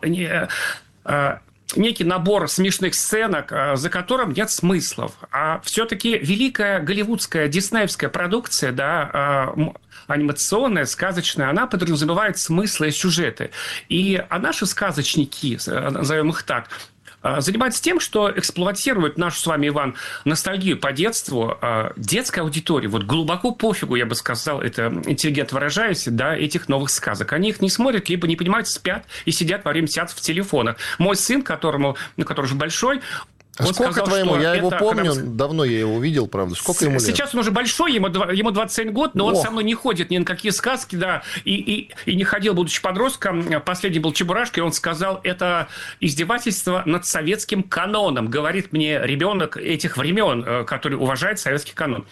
некий набор смешных сценок, за которым нет смыслов. А все-таки великая голливудская диснеевская продукция, да, анимационная, сказочная, она подразумевает смыслы и сюжеты. И а наши сказочники, назовем их так, занимаются тем, что эксплуатируют нашу с вами, Иван, ностальгию по детству, детской аудитории. Вот глубоко пофигу, я бы сказал, это интеллигентно выражаясь, да, этих новых сказок. Они их не смотрят, либо не понимают, спят и сидят во время сеансов в телефонах. Мой сын, которому, ну, который уже большой, А он сколько сказал, твоему? Я его помню, когда... давно я его видел, правда. Сколько ему лет? Сейчас он уже большой, ему, ему двадцать семь год, но Ох. он со мной не ходит ни на какие сказки, да, и, и, и не ходил, будучи подростком. Последний был Чебурашка, и он сказал, это издевательство над советским каноном, говорит мне ребенок этих времен, который уважает советский канон.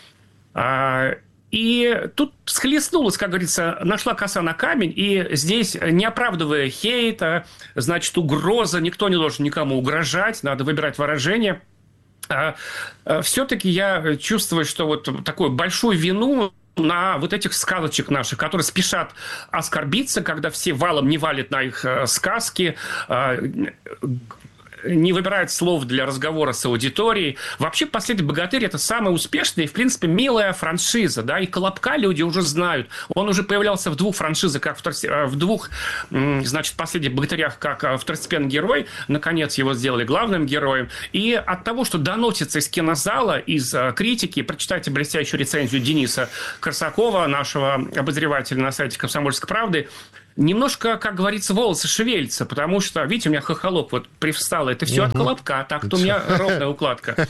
И тут схлестнулась, как говорится, нашла коса на камень, и здесь, не оправдывая хейта, значит, угроза, никто не должен никому угрожать, надо выбирать выражение. Все-таки я чувствую, что вот такую большую вину на вот этих сказочек наших, которые спешат оскорбиться, когда все валом не валят на их сказки, не выбирает слов для разговора с аудиторией. Вообще «Последний богатырь» — это самая успешная и, в принципе, милая франшиза, да, и Колобка люди уже знают. Он уже появлялся в двух франшизах, как в, в двух, значит, «Последних богатырях», как второстепенный герой. Наконец его сделали главным героем. И от того, что доносится из кинозала, из критики, прочитайте блестящую рецензию Дениса Корсакова, нашего обозревателя на сайте «Комсомольской правды», немножко, как говорится, волосы шевелятся, потому что, видите, у меня хохолок вот привстал. Это все угу. от Колобка, так-то у меня ровная укладка.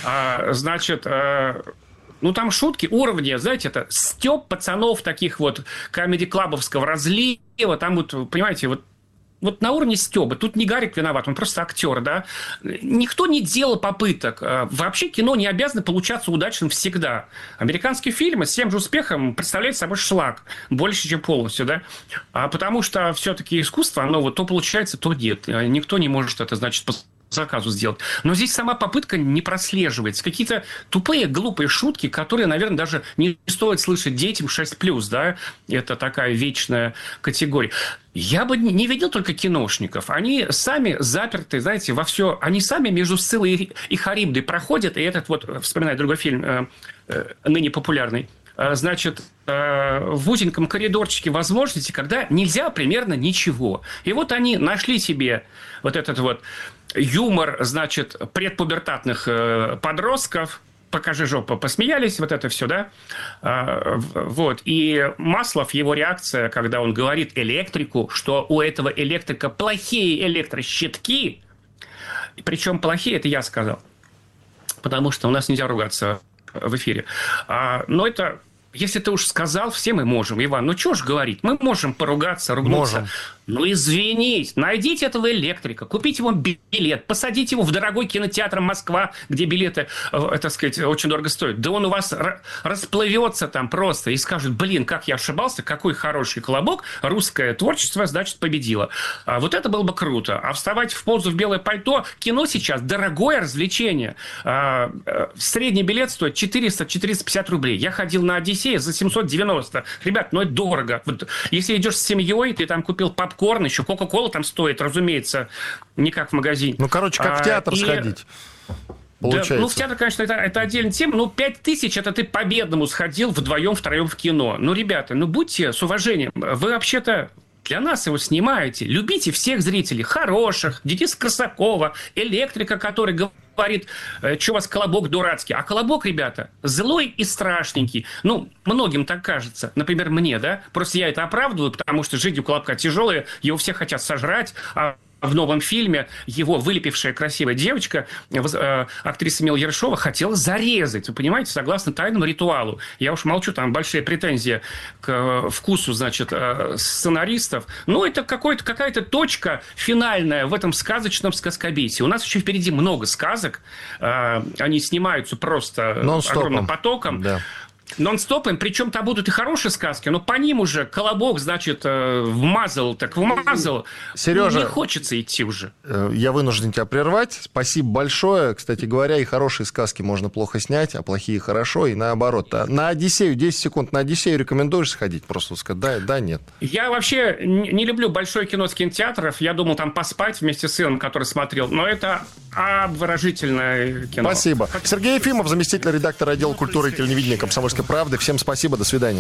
А, значит, а, ну там шутки уровня, знаете, это стёб пацанов таких вот комеди-клабовского разлива, там вот, понимаете, вот Вот на уровне стёба. Тут не Гарик виноват, он просто актер, да. Никто не делал попыток. Вообще кино не обязано получаться удачным всегда. Американские фильмы с тем же успехом представляют собой шлак. Больше, чем полностью, да. А потому что все-таки искусство, оно вот то получается, то нет. Никто не может это, значит, по заказу сделать. Но здесь сама попытка не прослеживается. Какие-то тупые, глупые шутки, которые, наверное, даже не стоит слышать детям шесть плюс, да. Это такая вечная категория. Я бы не видел только киношников. Они сами заперты, знаете, во все. Они сами между Сциллой и Харибдой проходят. И этот вот, вспоминаю другой фильм, э, э, ныне популярный, э, значит, э, в узеньком коридорчике возможности, когда нельзя примерно ничего. И вот они нашли себе вот этот вот юмор, значит, предпубертатных э, подростков. Покажи жопу, посмеялись, вот это все, да? А, вот. И Маслов, его реакция, когда он говорит электрику, что у этого электрика плохие электрощитки, причем плохие, это я сказал, потому что у нас нельзя ругаться в эфире. А, но это, если ты уж сказал, все мы можем, Иван, ну что ж говорить, мы можем поругаться, ругнуться. Можем. Ну, извинись, найдите этого электрика, купите ему билет, посадите его в дорогой кинотеатр «Москва», где билеты, так сказать, очень дорого стоят. Да он у вас расплывется там просто и скажет, блин, как я ошибался, какой хороший Колобок, русское творчество, значит, победило. А вот это было бы круто. А вставать в позу в белое пальто, кино сейчас дорогое развлечение. А, средний билет стоит четыреста - четыреста пятьдесят рублей. Я ходил на «Одиссею» за семьсот девяносто. Ребят, ну это дорого. Вот, если идешь с семьей, ты там купил попкорн, Корн, еще Кока-Кола там стоит, разумеется, не как в магазине. Ну, короче, как в театр а, сходить. Получается. Да, ну, в театр, конечно, это, это отдельная тема. Ну, пять тысяч, это ты по-бедному сходил вдвоем, втроем в кино. Ну, ребята, ну, будьте с уважением. Вы вообще-то для нас его снимаете. Любите всех зрителей. Хороших. Дениса Корсакова, электрика, который говорит, что у вас Колобок дурацкий. А Колобок, ребята, злой и страшненький. Ну, многим так кажется. Например, мне, да? Просто я это оправдываю, потому что жизнь у Колобка тяжелая, его все хотят сожрать, а в новом фильме его вылепившая красивая девочка, э, актриса Мила Ершова, хотела зарезать. Вы понимаете, согласно тайному ритуалу. Я уж молчу, там большие претензии к э, вкусу, значит, э, сценаристов. Ну, это какой-то, какая-то точка финальная в этом сказочном сказкобитии. У нас еще впереди много сказок. Э, они снимаются просто нон-стопом, огромным потоком. Да. Нон-стопом, причем там будут и хорошие сказки, но по ним уже Колобок, значит, вмазал, так вмазал. Сережа, не хочется идти уже. Я вынужден тебя прервать. Спасибо большое. Кстати говоря, и хорошие сказки можно плохо снять, а плохие хорошо, и наоборот. На «Одиссею» десять секунд. На «Одиссею» рекомендуешь сходить? Просто сказать да, да, нет. Я вообще не люблю большое кино с кинотеатров. Я думал там поспать вместе с сыном, который смотрел. Но это обворожительное кино. Спасибо. Сергей Ефимов, заместитель редактора отдела культуры и телевидения «Комсомольской правды». Всем спасибо, до свидания.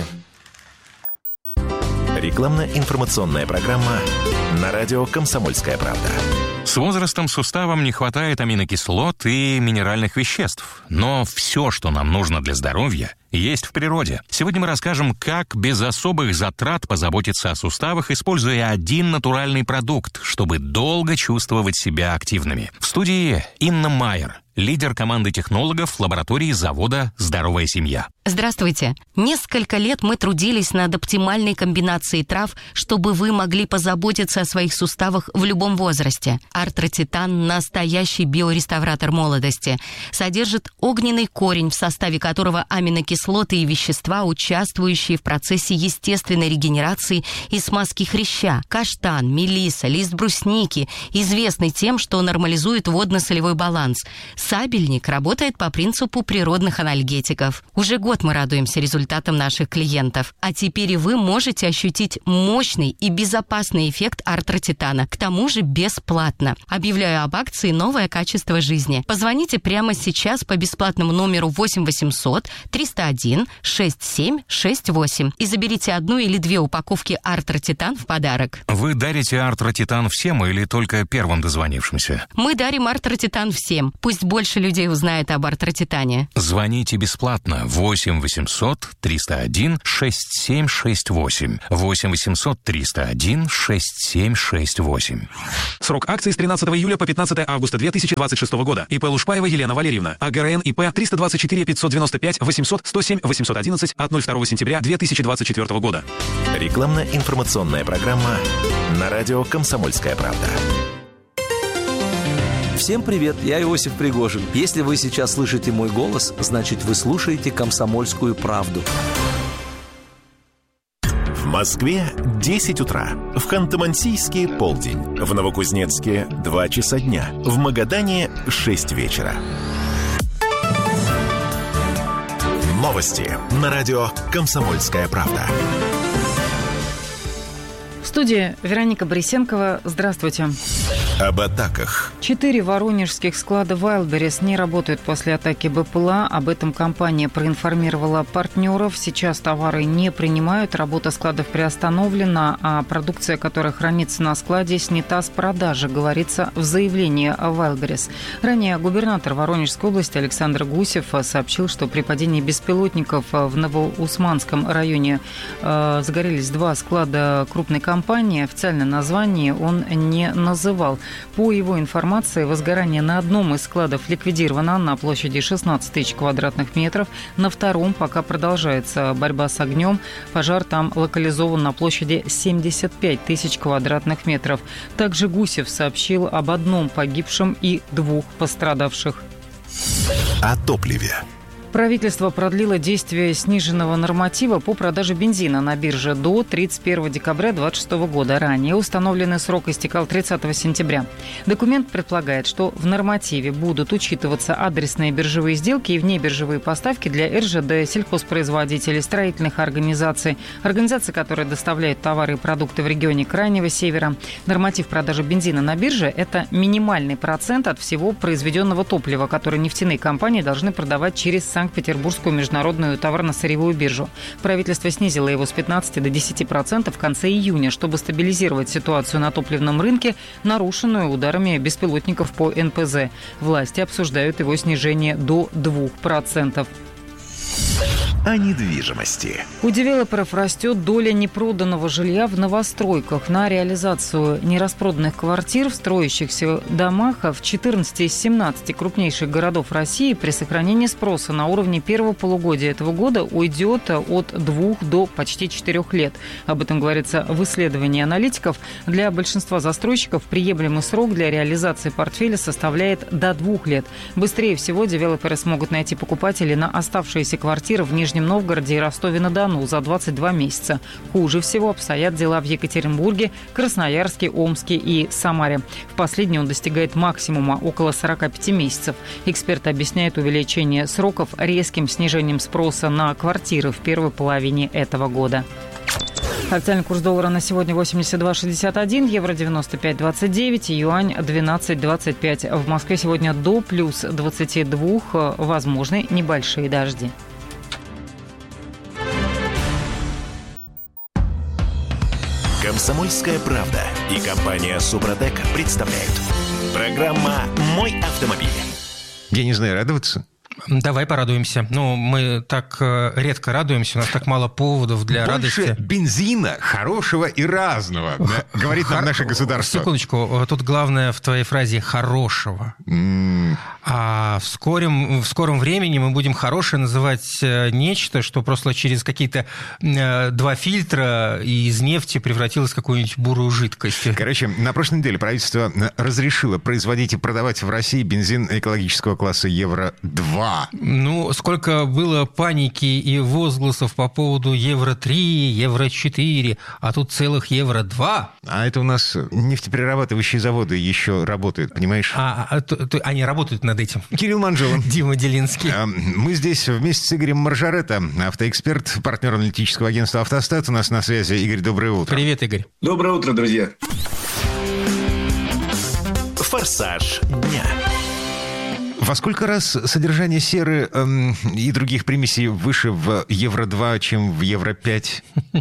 Рекламно-информационная программа на радио «Комсомольская правда». С возрастом суставам не хватает аминокислот и минеральных веществ. Но все, что нам нужно для здоровья, есть в природе. Сегодня мы расскажем, как без особых затрат позаботиться о суставах, используя один натуральный продукт, чтобы долго чувствовать себя активными. В студии Инна Майер, лидер команды технологов лаборатории завода «Здоровая семья». Здравствуйте. Несколько лет мы трудились над оптимальной комбинацией трав, чтобы вы могли позаботиться о своих суставах в любом возрасте. Артротитан – настоящий биореставратор молодости. Содержит огненный корень, в составе которого аминокислоты кислоты и вещества, участвующие в процессе естественной регенерации и смазки хряща. Каштан, мелиса, лист брусники известны тем, что нормализует водно-солевой баланс. Сабельник работает по принципу природных анальгетиков. Уже год мы радуемся результатам наших клиентов. А теперь и вы можете ощутить мощный и безопасный эффект артротитана. К тому же бесплатно. Объявляю об акции «Новое качество жизни». Позвоните прямо сейчас по бесплатному номеру восемь восемьсот триста один шестьдесят семь шестьдесят восемь и заберите одну или две упаковки артротитан в подарок. Вы дарите артротитан всем или только первым дозвонившимся? Мы дарим артротитан всем. Пусть больше людей узнает об артротитане. Звоните бесплатно восемь восемьсот триста один шестьдесят семь шестьдесят восемь. восемь восемьсот триста один шестьдесят семь шестьдесят восемь. Срок акции с тринадцатого июля по пятнадцатое августа две тысячи двадцать шестого года. ИП Лушпаева Елена Валерьевна. АГРН ИП триста двадцать четыре пятьсот девяносто пять восемьсот сто семь восемьсот одиннадцать от второго сентября две тысячи двадцать четвёртого года. Рекламно-информационная программа на радио «Комсомольская правда». Всем привет, я Иосиф Пригожин. Если вы сейчас слышите мой голос, значит, вы слушаете «Комсомольскую правду». В Москве десять утра, в Ханты-Мансийске полдень, в Новокузнецке два часа дня, в Магадане шесть вечера. Новости на радио «Комсомольская правда». В студии Вероника Борисенкова. Здравствуйте. Об атаках. Четыре воронежских склада Wildberries не работают после атаки БПЛА. Об этом компания проинформировала партнеров. Сейчас товары не принимают, работа складов приостановлена, а продукция, которая хранится на складе, снята с продажи, говорится в заявлении Wildberries. Ранее губернатор Воронежской области Александр Гусев сообщил, что при падении беспилотников в Новоусманском районе э, загорелись два склада крупной компании. Официальное название он не называл. По его информации, возгорание на одном из складов ликвидировано на площади шестнадцать тысяч квадратных метров. На втором пока продолжается борьба с огнем. Пожар там локализован на площади семьдесят пять тысяч квадратных метров. Также Гусев сообщил об одном погибшем и двух пострадавших. О топливе. Правительство продлило действие сниженного норматива по продаже бензина на бирже до тридцать первого декабря две тысячи двадцать шестого года. Ранее установленный срок истекал тридцатого сентября. Документ предполагает, что в нормативе будут учитываться адресные биржевые сделки и внебиржевые поставки для эр жэ дэ, сельхозпроизводителей, строительных организаций, организаций, которые доставляют товары и продукты в регионе Крайнего Севера. Норматив продажи бензина на бирже – это минимальный процент от всего произведенного топлива, который нефтяные компании должны продавать через Санкт-Петербургскую международную товарно-сырьевую биржу. Правительство снизило его с пятнадцати до десяти процентов в конце июня, чтобы стабилизировать ситуацию на топливном рынке, нарушенную ударами беспилотников по эн пэ зэ. Власти обсуждают его снижение до двух процентов. О недвижимости. У девелоперов растет доля непроданного жилья в новостройках. На реализацию нераспроданных квартир в строящихся домах в четырнадцати из семнадцати крупнейших городов России при сохранении спроса на уровне первого полугодия этого года уйдет от двух до почти четырех лет. Об этом говорится в исследовании аналитиков. Для большинства застройщиков приемлемый срок для реализации портфеля составляет до двух лет. Быстрее всего девелоперы смогут найти покупателей на оставшиеся квартиры в Нижнем Новгороде и Ростове-на-Дону за двадцать два месяца. Хуже всего обстоят дела в Екатеринбурге, Красноярске, Омске и Самаре. В последнем он достигает максимума около сорока пяти месяцев. Эксперты объясняют увеличение сроков резким снижением спроса на квартиры в первой половине этого года. Официальный курс доллара на сегодня восемьдесят два шестьдесят один, евро девяносто пять двадцать девять, юань двенадцать двадцать пять. В Москве сегодня до плюс двадцати двух, возможны небольшие дожди. «Комсомольская правда» и компания «Супротек» представляют. Программа «Мой автомобиль». Я не знаю, радоваться? Давай порадуемся. Ну, мы так э, редко радуемся, у нас так мало поводов для Больше радости. Бензина хорошего и разного, говорит нам наше государство. Секундочку, тут главное в твоей фразе «хорошего». Mm. А в скором, в скором времени мы будем хорошее называть нечто, что просто через какие-то э, два фильтра из нефти превратилось в какую-нибудь бурую жидкость. Короче, на прошлой неделе правительство разрешило производить и продавать в России бензин экологического класса Евро два. два. Ну, сколько было паники и возгласов по поводу евро три, евро четыре, а тут целых евро два. А это у нас нефтеперерабатывающие заводы еще работают, понимаешь? А, а то, то, они работают над этим. Кирилл Манжула. Дима Делинский. Мы здесь вместе с Игорем Маржаретто, автоэксперт, партнер аналитического агентства «Автостат». У нас на связи Игорь, доброе утро. Привет, Игорь. Доброе утро, друзья. «Форсаж дня». Во сколько раз содержание серы эм, и других примесей выше в евро два, чем в евро пять?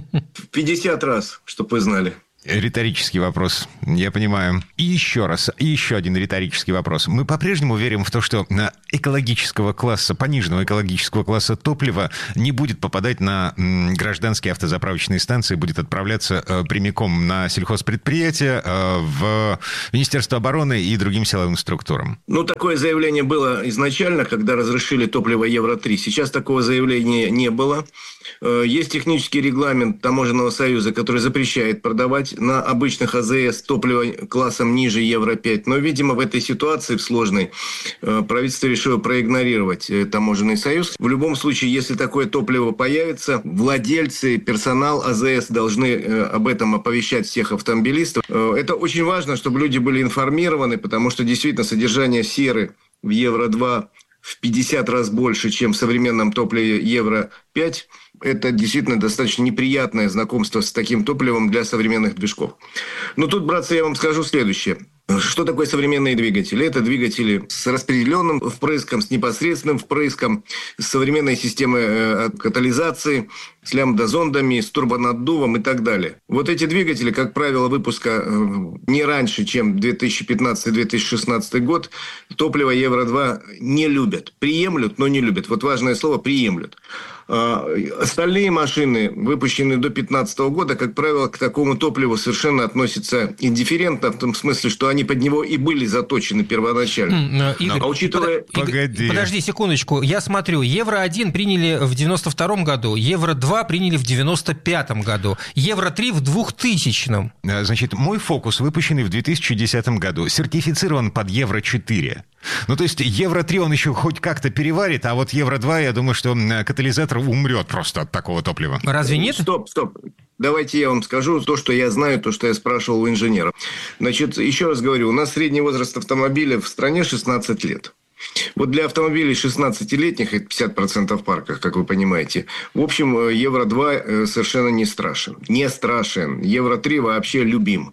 В пятьдесят раз, чтобы вы знали. Риторический вопрос, я понимаю. И еще раз, и еще один риторический вопрос. Мы по-прежнему верим в то, что на экологического класса, пониженного экологического класса топлива не будет попадать на м, гражданские автозаправочные станции, будет отправляться э, прямиком на сельхозпредприятия, э, в Министерство обороны и другим силовым структурам. Ну, такое заявление было изначально, когда разрешили топливо евро три. Сейчас такого заявления не было. Есть технический регламент Таможенного союза, который запрещает продавать на обычных АЗС топливо классом ниже евро пять. Но, видимо, в этой ситуации, в сложной, правительство решило проигнорировать Таможенный союз. В любом случае, если такое топливо появится, владельцы, персонал АЗС должны об этом оповещать всех автомобилистов. Это очень важно, чтобы люди были информированы, потому что действительно содержание серы в евро два в пятьдесят раз больше, чем в современном топливе евро пять. Это действительно достаточно неприятное знакомство с таким топливом для современных движков. Но тут, братцы, я вам скажу следующее. Что такое современные двигатели? Это двигатели с распределенным впрыском, с непосредственным впрыском, с современной системой катализации, с лямбда-зондами, с турбонаддувом и так далее. Вот эти двигатели, как правило, выпуска не раньше, чем две тысячи пятнадцатый - две тысячи шестнадцатый год, топливо евро два не любят. Приемлют, но не любят. Вот важное слово «приемлют». Остальные машины, выпущенные до две тысячи пятнадцатого года, как правило, к такому топливу совершенно относятся индифферентно, в том смысле, что они под него и были заточены первоначально. Игорь, а учитывая... Погоди. Подожди секундочку, я смотрю, евро один приняли в девяносто втором году, евро два приняли в девяносто пятом году, евро три в двухтысячном. Значит, мой фокус, выпущенный в две тысячи десятом году, сертифицирован под евро четыре. Ну, то есть евро три он еще хоть как-то переварит, а вот евро два, я думаю, что катализатор умрет просто от такого топлива. Разве нет? Стоп, стоп. Давайте я вам скажу то, что я знаю, то, что я спрашивал у инженера. Значит, еще раз говорю, у нас средний возраст автомобиля в стране шестнадцать лет. Вот для автомобилей шестнадцатилетних, это пятьдесят процентов парка, как вы понимаете, в общем, евро два совершенно не страшен. Не страшен. евро три вообще любим.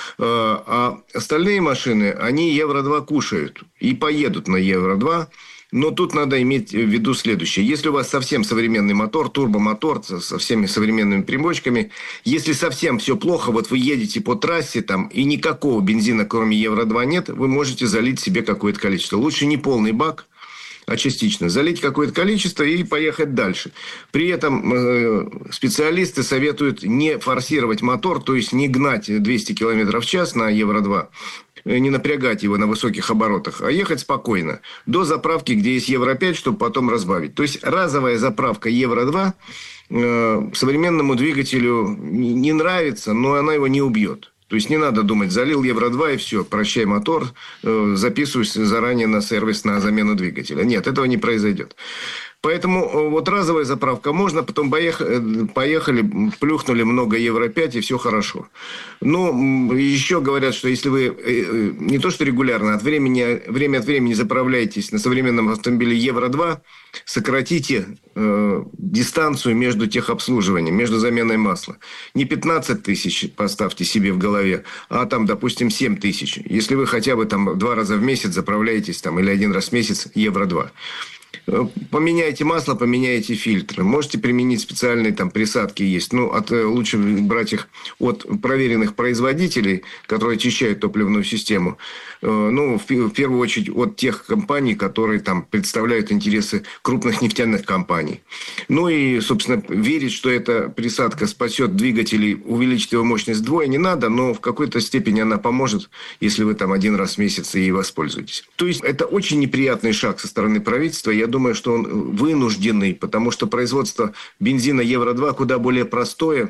А остальные машины, они евро два кушают и поедут на евро два. Но тут надо иметь в виду следующее. Если у вас совсем современный мотор, турбомотор со всеми современными примочками, если совсем все плохо, вот вы едете по трассе там, и никакого бензина, кроме евро два, нет, вы можете залить себе какое-то количество. Лучше не полный бак, а частично. Залить какое-то количество и поехать дальше. При этом э, специалисты советуют не форсировать мотор, то есть не гнать двести километров в час на евро два, не напрягать его на высоких оборотах, а ехать спокойно до заправки, где есть евро пять, чтобы потом разбавить. То есть разовая заправка евро два э, современному двигателю не нравится, но она его не убьет. То есть не надо думать, залил евро два и все, прощай мотор, э, записываюсь заранее на сервис на замену двигателя. Нет, этого не произойдет. Поэтому вот разовая заправка можно, потом поехали, поехали плюхнули много евро пять, и все хорошо. Но еще говорят, что если вы не то что регулярно, от времени, время от времени заправляетесь на современном автомобиле евро два, сократите э, дистанцию между техобслуживанием, между заменой масла. Не пятнадцать тысяч поставьте себе в голове, а там, допустим, семь тысяч. Если вы хотя бы там два раза в месяц заправляетесь там, или один раз в месяц евро два. Поменяйте масло, поменяйте фильтры. Можете применить специальные там присадки есть. Ну, от, лучше брать их от проверенных производителей, которые очищают топливную систему. Ну, в, в первую очередь от тех компаний, которые там представляют интересы крупных нефтяных компаний. Ну и, собственно, верить, что эта присадка спасет двигатель, увеличит его мощность вдвое, не надо, но в какой-то степени она поможет, если вы там один раз в месяц ей воспользуетесь. То есть это очень неприятный шаг со стороны правительства. Я думаю, что он вынужденный, потому что производство бензина евро два куда более простое,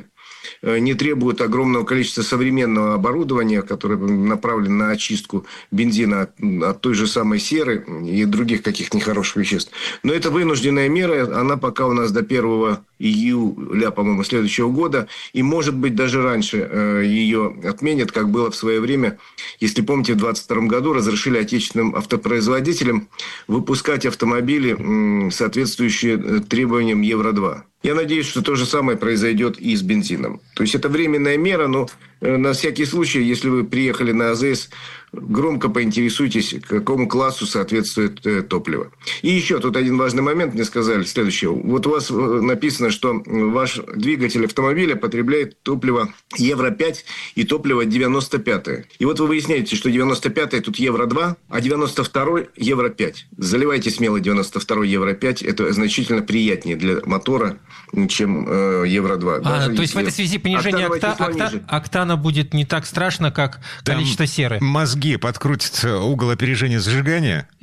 не требует огромного количества современного оборудования, которое направлено на очистку бензина от, от той же самой серы и других каких-то нехороших веществ. Но это вынужденная мера, она пока у нас до первого июля, по-моему, следующего года, и, может быть, даже раньше э, ее отменят, как было в свое время. Если помните, в двадцать втором году разрешили отечественным автопроизводителям выпускать автомобили, э, соответствующие требованиям Евро два. Я надеюсь, что то же самое произойдет и с бензином. То есть это временная мера, но э, на всякий случай, если вы приехали на АЗС, громко поинтересуйтесь, какому классу соответствует э, топливо. И еще тут один важный момент, мне сказали следующее. Вот у вас написано, что ваш двигатель автомобиля потребляет топливо Евро пять и топливо девяносто пятое. И вот вы выясняете, что девяносто пятое тут Евро два, а девяносто второй Евро пять. Заливайте смело девяносто второй Евро пять. Это значительно приятнее для мотора, чем э, Евро два. А, то есть в этой связи понижение окта... окта... октана будет не так страшно, как Там количество серы? Мозги подкрутятся, угол опережения зажигания?